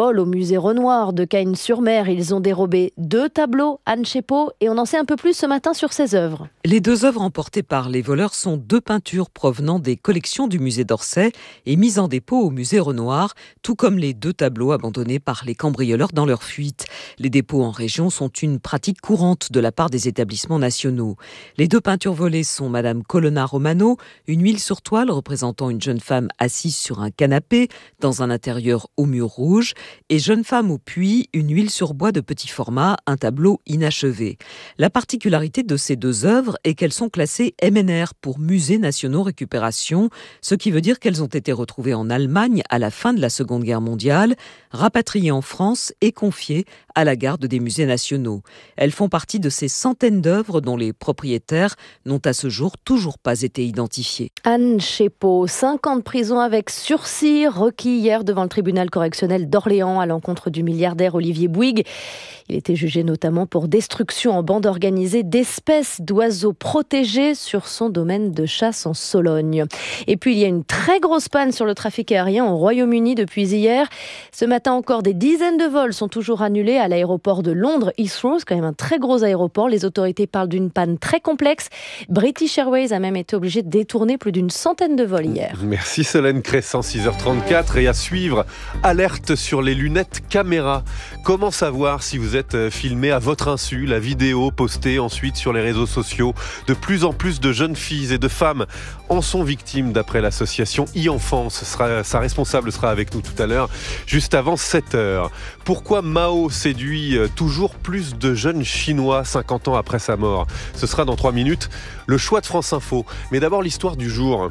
vol au musée Renoir de Cagnes-sur-Mer. Ils ont dérobé deux tableaux, Anne Chépeau, et on en sait un peu plus ce matin sur ces œuvres. Les deux œuvres emportées par les voleurs sont deux peintures provenant des collections du musée d'Orsay et mises en dépôt au musée Renoir, tout comme les deux tableaux abandonnés par les cambrioleurs dans leur fuite. Les dépôts en région sont une pratique courante de la part des établissements nationaux. Les deux peintures volées sont Madame Colonna Romano, une huile sur toile représentant une jeune femme assise sur un canapé dans un intérieur au mur rouge, et Jeune femme au puits, une huile sur bois de petit format, un tableau inachevé. La particularité de ces deux œuvres est qu'elles sont classées M N R pour Musées nationaux récupération, ce qui veut dire qu'elles ont été retrouvées en Allemagne à la fin de la Seconde Guerre mondiale, rapatriées en France et confiées à la garde des musées nationaux. Elles font partie de ces centaines d'œuvres dont les propriétaires n'ont à ce jour toujours pas été identifiés. Anne Chépeau, cinq ans de prison avec sursis requis hier devant le tribunal correctionnel d'Orléans à l'encontre du milliardaire Olivier Bouygues. Il était jugé notamment pour destruction en bande organisée d'espèces d'oiseaux protégés sur son domaine de chasse en Sologne. Et puis il y a une très grosse panne sur le trafic aérien au Royaume-Uni depuis hier. Ce matin encore, des dizaines de vols sont toujours annulés à l'aéroport de Londres, Heathrow, c'est quand même un très gros aéroport. Les autorités parlent d'une panne très complexe. British Airways a même été obligé de détourner plus d'une centaine de vols hier. Merci Solène Crescent, six heures trente-quatre. Et à suivre, alerte sur les lunettes caméra. Comment savoir si vous êtes filmé à votre insu, la vidéo postée ensuite sur les réseaux sociaux? De plus en plus de jeunes filles et de femmes en sont victimes d'après l'association e-enfance. Sera, sa responsable sera avec nous tout à l'heure, juste avant sept heures. Pourquoi Mao séduit toujours plus de jeunes Chinois cinquante ans après sa mort? Ce sera dans trois minutes, le choix de France Info. Mais d'abord l'histoire du jour.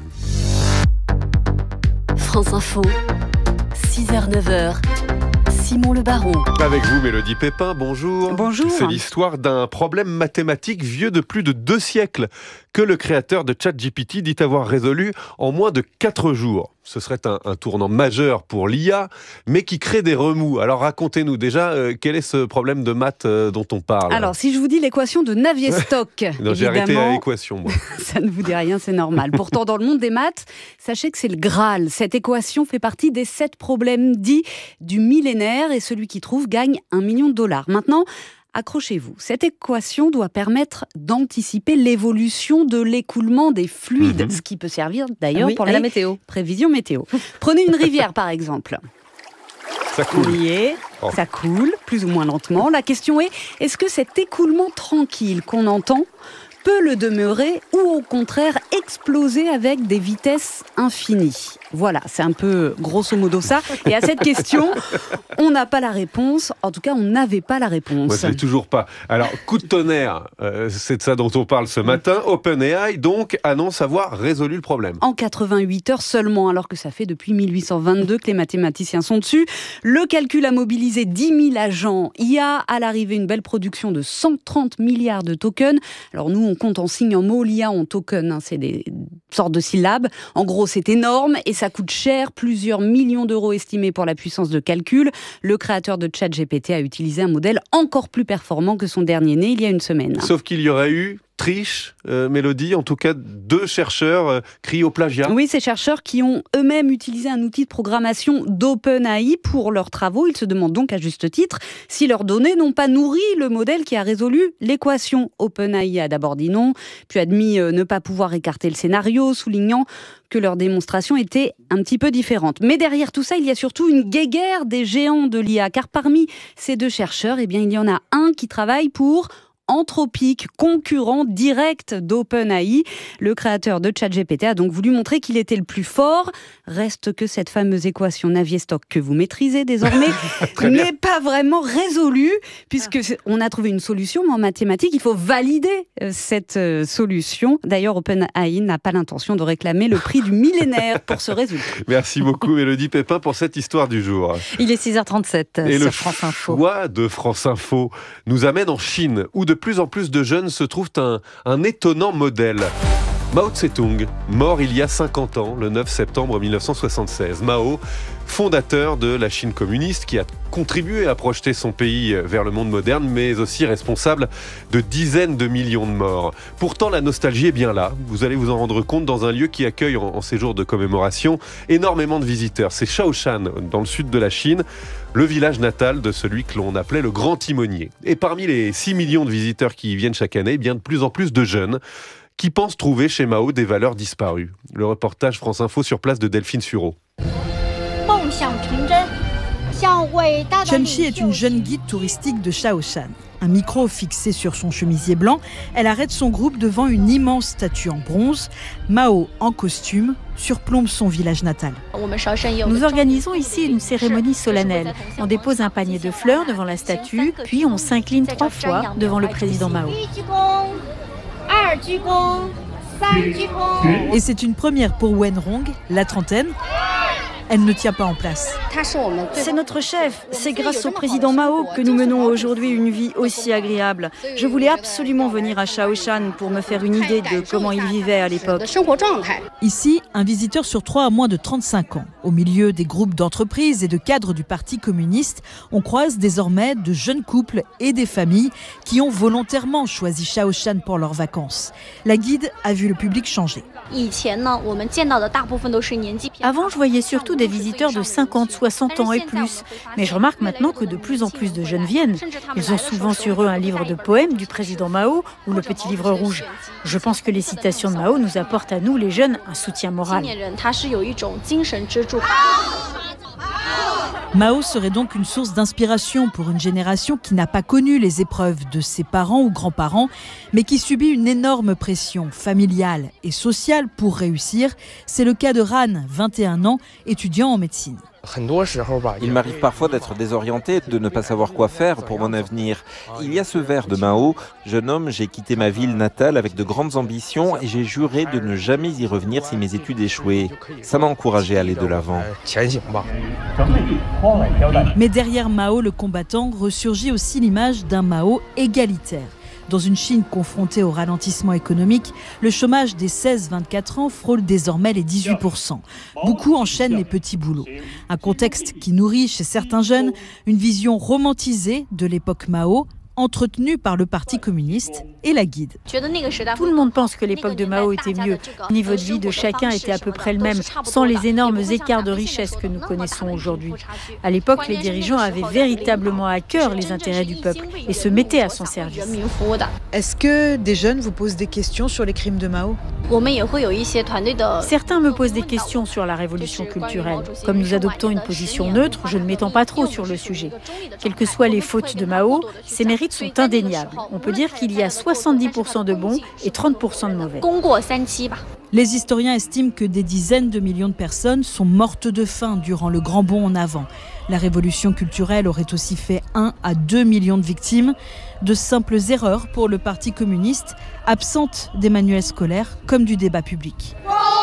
France Info, six heures neuf heures. Simon Le Baron. Avec vous, Mélodie Pépin, bonjour. Bonjour. C'est l'histoire d'un problème mathématique vieux de plus de deux siècles que le créateur de ChatGPT dit avoir résolu en moins de quatre jours. Ce serait un, un tournant majeur pour l'I A, mais qui crée des remous. Alors racontez-nous déjà, euh, quel est ce problème de maths euh, dont on parle? Alors, si je vous dis l'équation de Navier-Stokes, non, j'ai arrêté à l'équation, moi. Ça ne vous dit rien, c'est normal. Pourtant, dans le monde des maths, sachez que c'est le Graal. Cette équation fait partie des sept problèmes dits du millénaire et celui qui trouve gagne un million de dollars. Maintenant, accrochez-vous, cette équation doit permettre d'anticiper l'évolution de l'écoulement des fluides, mmh. ce qui peut servir d'ailleurs ah oui, pour les la météo. prévisions météo. Prenez une rivière par exemple. Ça coule. On y est, oh. Ça coule, plus ou moins lentement. La question est, est-ce que cet écoulement tranquille qu'on entend peut le demeurer ou au contraire exploser avec des vitesses infinies? Voilà, c'est un peu grosso modo ça. Et à cette question, on n'a pas la réponse. En tout cas, on n'avait pas la réponse. Moi, je l'ai toujours pas. Alors, coup de tonnerre, euh, c'est de ça dont on parle ce matin. OpenAI, donc, annonce avoir résolu le problème. En quatre-vingt-huit heures seulement, alors que ça fait depuis mille huit cent vingt-deux que les mathématiciens sont dessus. Le calcul a mobilisé dix mille agents I A. À l'arrivée, une belle production de cent trente milliards de tokens. Alors nous, on compte en signes en mots, l'I A en tokens, hein, c'est des sortes de syllabes. En gros, c'est énorme et ça coûte cher, plusieurs millions d'euros estimés pour la puissance de calcul. Le créateur de ChatGPT a utilisé un modèle encore plus performant que son dernier né il y a une semaine. Sauf qu'il y aurait eu triche, euh, Mélodie, en tout cas deux chercheurs euh, crient au plagiat. Oui, ces chercheurs qui ont eux-mêmes utilisé un outil de programmation d'OpenAI pour leurs travaux. Ils se demandent donc à juste titre si leurs données n'ont pas nourri le modèle qui a résolu l'équation. OpenAI a d'abord dit non, puis admis euh, ne pas pouvoir écarter le scénario, soulignant que leur démonstration était un petit peu différente. Mais derrière tout ça, il y a surtout une guéguerre des géants de l'I A, car parmi ces deux chercheurs, eh bien, il y en a un qui travaille pour Anthropic, concurrent direct d'OpenAI. Le créateur de ChatGPT a donc voulu montrer qu'il était le plus fort. Reste que cette fameuse équation Navier-Stokes que vous maîtrisez désormais n'est pas vraiment résolue, puisque on a trouvé une solution, mais en mathématiques, il faut valider cette solution. D'ailleurs, OpenAI n'a pas l'intention de réclamer le prix du millénaire pour ce résultat. Merci beaucoup, Mélodie Pépin, pour cette histoire du jour. Il est six heures trente-sept Et sur le France Info. choix de France Info nous amène en Chine, où de plus en plus de jeunes se trouvent un, un étonnant modèle. Mao Tse-tung, mort il y a cinquante ans, le neuf septembre mille neuf cent soixante-seize. Mao, fondateur de la Chine communiste, qui a contribué à projeter son pays vers le monde moderne, mais aussi responsable de dizaines de millions de morts. Pourtant, la nostalgie est bien là. Vous allez vous en rendre compte dans un lieu qui accueille en, en ces jours de commémoration énormément de visiteurs. C'est Shaoshan, dans le sud de la Chine, le village natal de celui que l'on appelait le grand timonier. Et parmi les six millions de visiteurs qui y viennent chaque année, eh bien de plus en plus de jeunes qui pensent trouver chez Mao des valeurs disparues. Le reportage France Info sur place de Delphine Sureau. Chen Shi est une jeune guide touristique de Shaoshan. Un micro fixé sur son chemisier blanc, elle arrête son groupe devant une immense statue en bronze. Mao, en costume, surplombe son village natal. Nous organisons ici une cérémonie solennelle. On dépose un panier de fleurs devant la statue, puis on s'incline trois fois devant le président Mao. Et c'est une première pour Wen Rong, la trentaine. Elle ne tient pas en place. C'est notre chef. C'est grâce au président Mao que nous menons aujourd'hui une vie aussi agréable. Je voulais absolument venir à Shaoshan pour me faire une idée de comment il vivait à l'époque. Ici, un visiteur sur trois a moins de trente-cinq ans. Au milieu des groupes d'entreprises et de cadres du Parti communiste, on croise désormais de jeunes couples et des familles qui ont volontairement choisi Shaoshan pour leurs vacances. La guide a vu le public changer. Avant, je voyais surtout des visiteurs de cinquante, soixante ans et plus. Mais je remarque maintenant que de plus en plus de jeunes viennent. Ils ont souvent sur eux un livre de poèmes du président Mao ou le petit livre rouge. Je pense que les citations de Mao nous apportent à nous, les jeunes, un soutien moral. Mao serait donc une source d'inspiration pour une génération qui n'a pas connu les épreuves de ses parents ou grands-parents, mais qui subit une énorme pression familiale et sociale pour réussir. C'est le cas de Ran, vingt et un ans, étudiant en médecine. Il m'arrive parfois d'être désorienté, de ne pas savoir quoi faire pour mon avenir. Il y a ce vers de Mao: « Jeune homme, j'ai quitté ma ville natale avec de grandes ambitions et j'ai juré de ne jamais y revenir si mes études échouaient. » Ça m'a encouragé à aller de l'avant. Mais derrière Mao, le combattant, ressurgit aussi l'image d'un Mao égalitaire. Dans une Chine confrontée au ralentissement économique, le chômage des seize à vingt-quatre ans frôle désormais les dix-huit pour cent. Beaucoup enchaînent les petits boulots. Un contexte qui nourrit chez certains jeunes une vision romantisée de l'époque Mao, entretenue par le Parti communiste et la guide. Tout le monde pense que l'époque de Mao était mieux. Le niveau de vie de chacun était à peu près le même, sans les énormes écarts de richesse que nous connaissons aujourd'hui. À l'époque, les dirigeants avaient véritablement à cœur les intérêts du peuple et se mettaient à son service. Est-ce que des jeunes vous posent des questions sur les crimes de Mao ? Certains me posent des questions sur la révolution culturelle. Comme nous adoptons une position neutre, je ne m'étends pas trop sur le sujet. Quelles que soient les fautes de Mao, ses mérites sont indéniables. On peut dire qu'il y a soixante-dix pour cent de bons et trente pour cent de mauvais. Les historiens estiment que des dizaines de millions de personnes sont mortes de faim durant le grand bond en avant. La révolution culturelle aurait aussi fait un à deux millions de victimes. De simples erreurs pour le Parti communiste, absentes des manuels scolaires comme du débat public.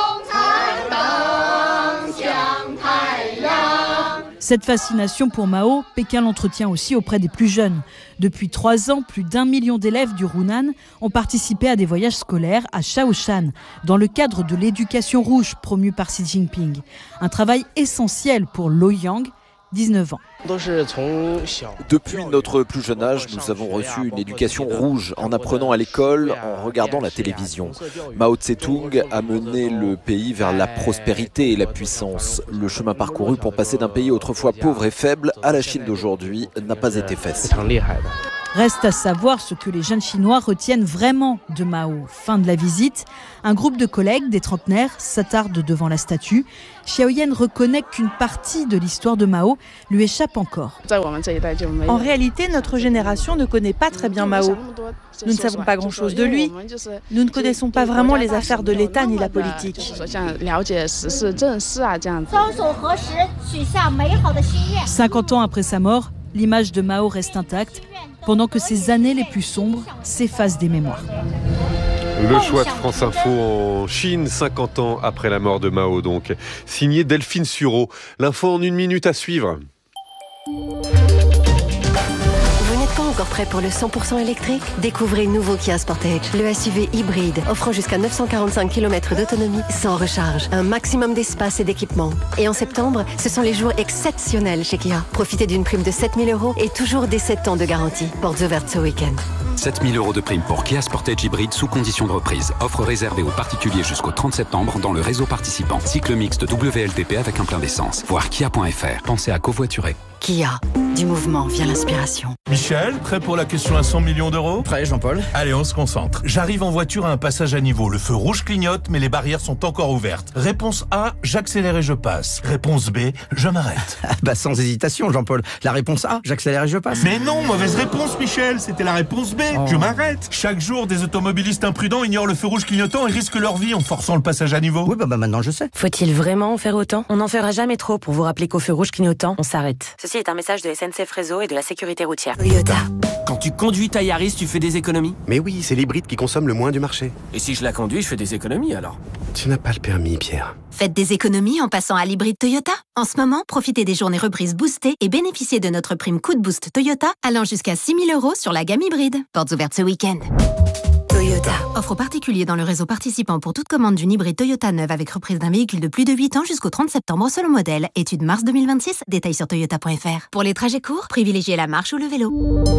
Cette fascination pour Mao, Pékin l'entretient aussi auprès des plus jeunes. Depuis trois ans, plus d'un million d'élèves du Hunan ont participé à des voyages scolaires à Shaoshan, dans le cadre de l'éducation rouge promue par Xi Jinping. Un travail essentiel pour Lo Yang, dix-neuf ans. Depuis notre plus jeune âge, nous avons reçu une éducation rouge en apprenant à l'école, en regardant la télévision. Mao Tse-tung a mené le pays vers la prospérité et la puissance. Le chemin parcouru pour passer d'un pays autrefois pauvre et faible à la Chine d'aujourd'hui n'a pas été facile. Reste à savoir ce que les jeunes Chinois retiennent vraiment de Mao. Fin de la visite, un groupe de collègues, des trentenaires, s'attarde devant la statue. Xiaoyan reconnaît qu'une partie de l'histoire de Mao lui échappe encore. En réalité, notre génération ne connaît pas très bien Mao. Nous ne savons pas grand-chose de lui. Nous ne connaissons pas vraiment les affaires de l'État ni la politique. cinquante ans après sa mort, l'image de Mao reste intacte, pendant que ses années les plus sombres s'effacent des mémoires. Le choix de France Info en Chine, cinquante ans après la mort de Mao, donc. Signé Delphine Sureau. L'info en une minute à suivre. Vous n'êtes pas encore encore prêt pour le cent pour cent électrique? Découvrez le nouveau Kia Sportage, le S U V hybride, offrant jusqu'à neuf cent quarante-cinq kilomètres d'autonomie sans recharge, un maximum d'espace et d'équipement. Et en septembre, ce sont les jours exceptionnels chez Kia. Profitez d'une prime de sept mille euros et toujours des sept ans de garantie. Portes ouvertes ce week-end. sept mille euros de prime pour Kia Sportage hybride sous condition de reprise. Offre réservée aux particuliers jusqu'au trente septembre dans le réseau participant. Cycle mixte W L T P avec un plein d'essence. Voir kia point f r. Pensez à covoiturer. Kia, du mouvement vient l'inspiration. Michel, prêt pour la question à cent millions d'euros? Prêt, Jean-Paul. Allez, on se concentre. J'arrive en voiture à un passage à niveau. Le feu rouge clignote, mais les barrières sont encore ouvertes. Réponse A, j'accélère et je passe. Réponse B, je m'arrête. Bah sans hésitation, Jean-Paul. La réponse A, j'accélère et je passe. Mais non, mauvaise réponse, Michel. C'était la réponse B, oh. Je m'arrête. Chaque jour, des automobilistes imprudents ignorent le feu rouge clignotant et risquent leur vie en forçant le passage à niveau. Oui, bah, bah maintenant je sais. Faut-il vraiment en faire autant? On n'en fera jamais trop pour vous rappeler qu'au feu rouge clignotant, on s'arrête. Ceci est un message de S N C F Réseau et de la sécurité routière. Toyota. Quand tu conduis ta Yaris, tu fais des économies? Mais oui, c'est l'hybride qui consomme le moins du marché. Et si je la conduis, je fais des économies alors? Tu n'as pas le permis, Pierre. Faites des économies en passant à l'hybride Toyota. En ce moment, profitez des journées reprises boostées et bénéficiez de notre prime coup de boost Toyota allant jusqu'à six mille euros sur la gamme hybride. Portes ouvertes ce week-end. Toyota. Offre aux particuliers dans le réseau participant pour toute commande d'une hybride Toyota neuve avec reprise d'un véhicule de plus de huit ans jusqu'au trente septembre selon modèle. Étude mars deux mille vingt-six. Détails sur toyota point f r. Pour les trajets courts, privilégiez la marche ou le vélo.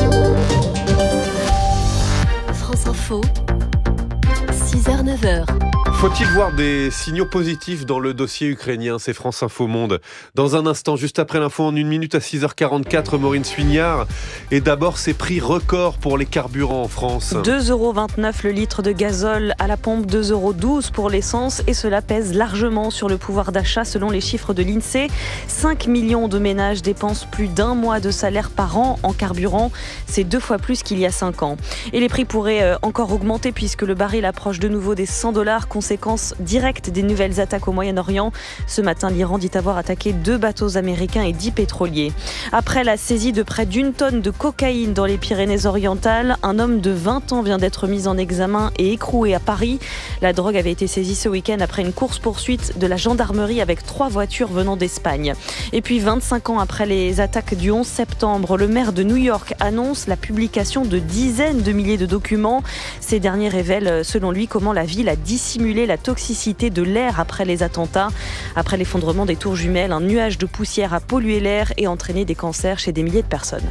France Info, six heures neuf heures. Faut-il voir des signaux positifs dans le dossier ukrainien? C'est France Info Monde. Dans un instant, juste après l'info, en une minute à six heures quarante-quatre, Maureen Suignard. Et d'abord, ces prix records pour les carburants en France. deux euros vingt-neuf le litre de gazole à la pompe, deux euros douze pour l'essence. Et cela pèse largement sur le pouvoir d'achat selon les chiffres de l'INSEE. cinq millions de ménages dépensent plus d'un mois de salaire par an en carburant. C'est deux fois plus qu'il y a cinq ans. Et les prix pourraient encore augmenter puisque le baril approche de nouveau des cent dollars. Conséquence directe des nouvelles attaques au Moyen-Orient. Ce matin, l'Iran dit avoir attaqué deux bateaux américains et dix pétroliers. Après la saisie de près d'une tonne de cocaïne dans les Pyrénées-Orientales, un homme de vingt ans vient d'être mis en examen et écroué à Paris. La drogue avait été saisie ce week-end après une course-poursuite de la gendarmerie avec trois voitures venant d'Espagne. Et puis vingt-cinq ans après les attaques du onze septembre, le maire de New York annonce la publication de dizaines de milliers de documents. Ces derniers révèlent, selon lui, comment la ville a dissimulé la toxicité de l'air après les attentats. Après l'effondrement des tours jumelles, un nuage de poussière a pollué l'air et entraîné des cancers chez des milliers de personnes.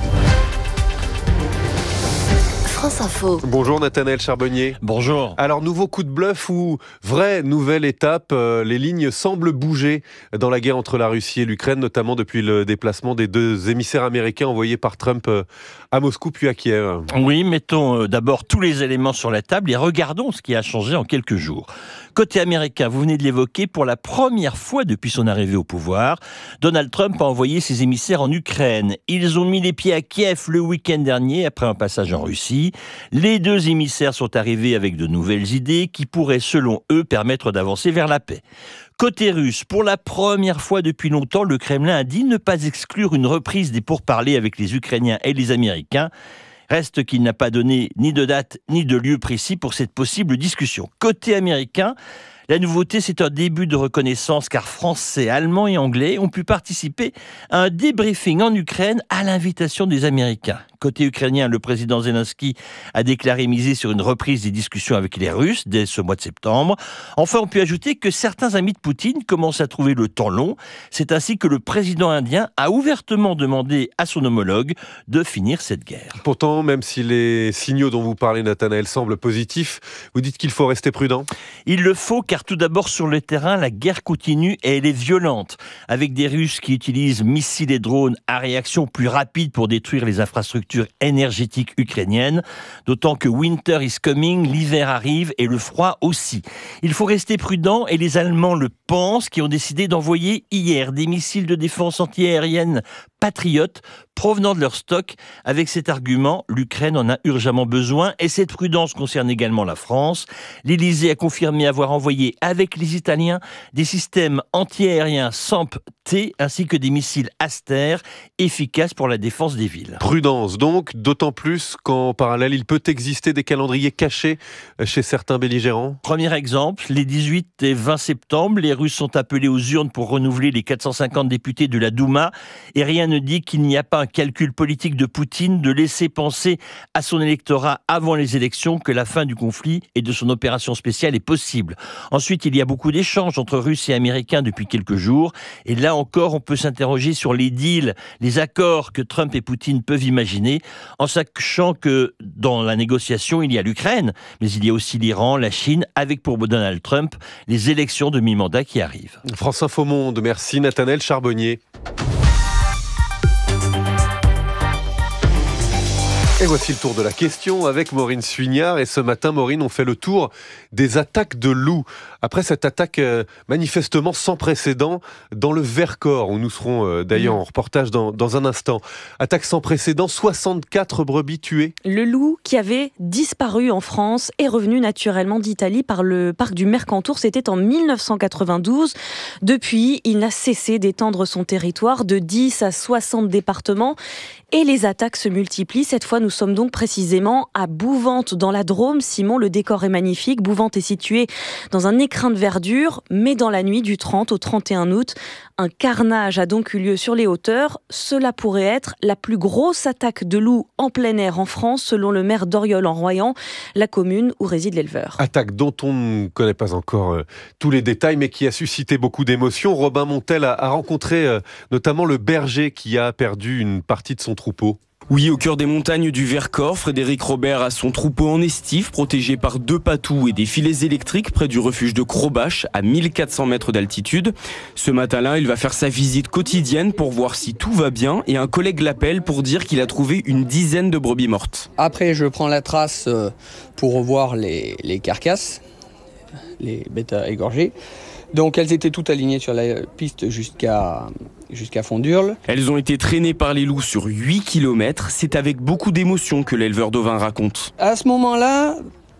France Info. Bonjour Nathanaël Charbonnier. Bonjour. Alors, nouveau coup de bluff ou vraie nouvelle étape, euh, les lignes semblent bouger dans la guerre entre la Russie et l'Ukraine, notamment depuis le déplacement des deux émissaires américains envoyés par Trump euh, à Moscou puis à Kiev. Oui, mettons euh, d'abord tous les éléments sur la table et regardons ce qui a changé en quelques jours. Côté américain, vous venez de l'évoquer, pour la première fois depuis son arrivée au pouvoir, Donald Trump a envoyé ses émissaires en Ukraine. Ils ont mis les pieds à Kiev le week-end dernier après un passage en Russie. Les deux émissaires sont arrivés avec de nouvelles idées qui pourraient, selon eux, permettre d'avancer vers la paix. Côté russe, pour la première fois depuis longtemps, le Kremlin a dit ne pas exclure une reprise des pourparlers avec les Ukrainiens et les Américains. Reste qu'il n'a pas donné ni de date ni de lieu précis pour cette possible discussion. Côté américain, la nouveauté, c'est un début de reconnaissance car Français, Allemands et Anglais ont pu participer à un débriefing en Ukraine à l'invitation des Américains. Côté ukrainien, le président Zelensky a déclaré miser sur une reprise des discussions avec les Russes dès ce mois de septembre. Enfin, on peut ajouter que certains amis de Poutine commencent à trouver le temps long. C'est ainsi que le président indien a ouvertement demandé à son homologue de finir cette guerre. Pourtant, même si les signaux dont vous parlez, Nathanaël, semblent positifs, vous dites qu'il faut rester prudent? Il le faut, car tout d'abord, sur le terrain, la guerre continue et elle est violente. Avec des Russes qui utilisent missiles et drones à réaction plus rapide pour détruire les infrastructures énergétique ukrainienne, d'autant que winter is coming, l'hiver arrive et le froid aussi. Il faut rester prudent et les Allemands le pensent, qui ont décidé d'envoyer hier des missiles de défense antiaérienne patriotes provenant de leur stock. Avec cet argument, l'Ukraine en a urgemment besoin et cette prudence concerne également la France. L'Élysée a confirmé avoir envoyé avec les Italiens des systèmes antiaériens S A M P T ainsi que des missiles Aster efficaces pour la défense des villes. Prudence donc, d'autant plus qu'en parallèle, il peut exister des calendriers cachés chez certains belligérants. Premier exemple, les dix-huit et vingt septembre, les Russes sont appelés aux urnes pour renouveler les quatre cent cinquante députés de la Douma et rien ne dit qu'il n'y a pas un calcul politique de Poutine de laisser penser à son électorat avant les élections que la fin du conflit et de son opération spéciale est possible. Ensuite, il y a beaucoup d'échanges entre Russes et Américains depuis quelques jours et là encore, on peut s'interroger sur les deals, les accords que Trump et Poutine peuvent imaginer en sachant que dans la négociation, il y a l'Ukraine, mais il y a aussi l'Iran, la Chine, avec pour Donald Trump les élections de mi-mandat qui arrivent. France Info Monde, merci Nathanaël Charbonnier. Et voici le tour de la question avec Maureen Suignard. Et ce matin, Maureen, on fait le tour des attaques de loups. Après cette attaque euh, manifestement sans précédent dans le Vercors, où nous serons euh, d'ailleurs en reportage dans, dans un instant. Attaque sans précédent, soixante-quatre brebis tuées. Le loup qui avait disparu en France est revenu naturellement d'Italie par le parc du Mercantour. C'était en mille neuf cent quatre-vingt-douze. Depuis, il n'a cessé d'étendre son territoire de dix à soixante départements. Et les attaques se multiplient. Cette fois, nous sommes donc précisément à Bouvante, dans la Drôme. Simon, le décor est magnifique. Bouvante est situé dans un écrin de verdure, mais dans la nuit du trente au trente et un août, un carnage a donc eu lieu sur les hauteurs. Cela pourrait être la plus grosse attaque de loups en plein air en France, selon le maire d'Oriol en Royan, la commune où réside l'éleveur. Attaque dont on ne connaît pas encore euh, tous les détails, mais qui a suscité beaucoup d'émotions. Robin Montel a, a rencontré euh, notamment le berger qui a perdu une partie de son troupeau. Oui, au cœur des montagnes du Vercors, Frédéric Robert a son troupeau en estif, protégé par deux patous et des filets électriques près du refuge de Crobache, à mille quatre cents mètres d'altitude. Ce matin-là, il va faire sa visite quotidienne pour voir si tout va bien et un collègue l'appelle pour dire qu'il a trouvé une dizaine de brebis mortes. Après, je prends la trace pour revoir les, les carcasses, les bêtes égorgées. Donc elles étaient toutes alignées sur la piste jusqu'à jusqu'à Fondurle. Elles ont été traînées par les loups sur huit kilomètres. C'est avec beaucoup d'émotion que l'éleveur d'ovins raconte. À ce moment-là,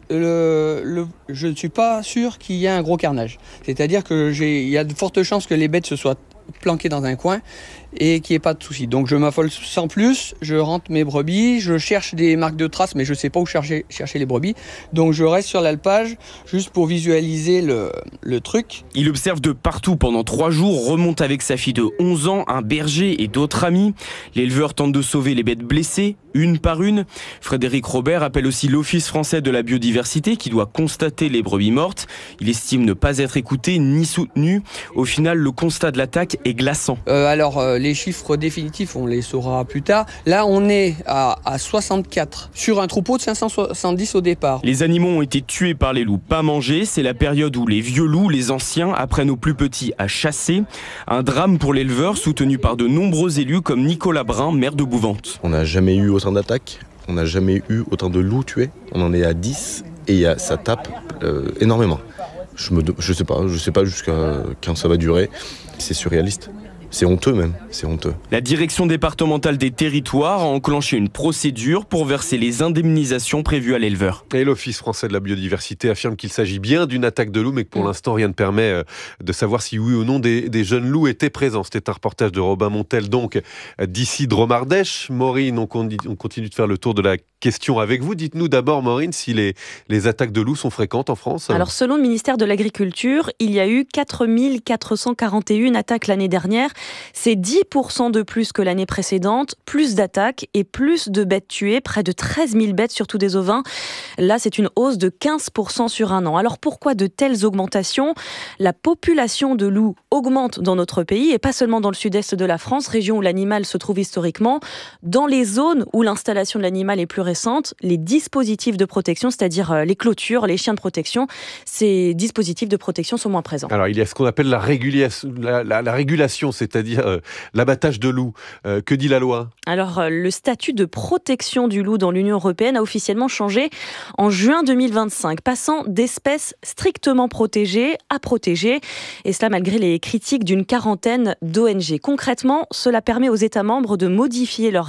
le, le, je ne suis pas sûr qu'il y ait un gros carnage. C'est-à-dire qu'il y a de fortes chances que les bêtes se soient planquées dans un coin et qu'il n'y ait pas de souci. Donc je m'affole sans plus, je rentre mes brebis, je cherche des marques de traces, mais je ne sais pas où chercher, chercher les brebis. Donc je reste sur l'alpage juste pour visualiser le, le truc. Il observe de partout pendant trois jours, remonte avec sa fille de onze ans, un berger et d'autres amis. L'éleveur tente de sauver les bêtes blessées, une par une. Frédéric Robert appelle aussi l'Office français de la biodiversité qui doit constater les brebis mortes. Il estime ne pas être écouté ni soutenu. Au final, le constat de l'attaque est glaçant. Euh, alors, euh, les chiffres définitifs, on les saura plus tard. Là, on est à, à soixante-quatre sur un troupeau de cinq cent soixante-dix au départ. Les animaux ont été tués par les loups, pas mangés. C'est la période où les vieux loups, les anciens, apprennent aux plus petits à chasser. Un drame pour l'éleveur, soutenu par de nombreux élus comme Nicolas Brun, maire de Bouvante. On n'a jamais eu autant d'attaques, on n'a jamais eu autant de loups tués. On en est à dix et ça tape euh, énormément. Je ne je sais pas, je sais pas jusqu'à quand ça va durer. C'est surréaliste. C'est honteux même, c'est honteux. La direction départementale des territoires a enclenché une procédure pour verser les indemnisations prévues à l'éleveur. Et l'Office français de la biodiversité affirme qu'il s'agit bien d'une attaque de loups, mais que pour mmh. l'instant rien ne permet de savoir si oui ou non des, des jeunes loups étaient présents. C'était un reportage de Robin Montel, donc d'ici Dromardèche. Maureen, on continue de faire le tour de la question avec vous. Dites-nous d'abord, Maureen, si les, les attaques de loups sont fréquentes en France. Alors selon le ministère de l'Agriculture, il y a eu quatre mille quatre cent quarante et un attaques l'année dernière. C'est dix pour cent de plus que l'année précédente, plus d'attaques et plus de bêtes tuées, près de treize mille bêtes, surtout des ovins. Là, c'est une hausse de quinze pour cent sur un an. Alors pourquoi de telles augmentations ? La population de loups augmente dans notre pays, et pas seulement dans le sud-est de la France, région où l'animal se trouve historiquement. Dans les zones où l'installation de l'animal est plus récente, les dispositifs de protection, c'est-à-dire les clôtures, les chiens de protection, ces dispositifs de protection sont moins présents. Alors il y a ce qu'on appelle la, régulation, la, la, la régulation, c'est c'est-à-dire euh, l'abattage de loups. Euh, que dit la loi ? Alors, euh, le statut de protection du loup dans l'Union européenne a officiellement changé en juin deux mille vingt-cinq, passant d'espèces strictement protégées à protégées, et cela malgré les critiques d'une quarantaine d'O N G. Concrètement, cela permet aux États membres de modifier leur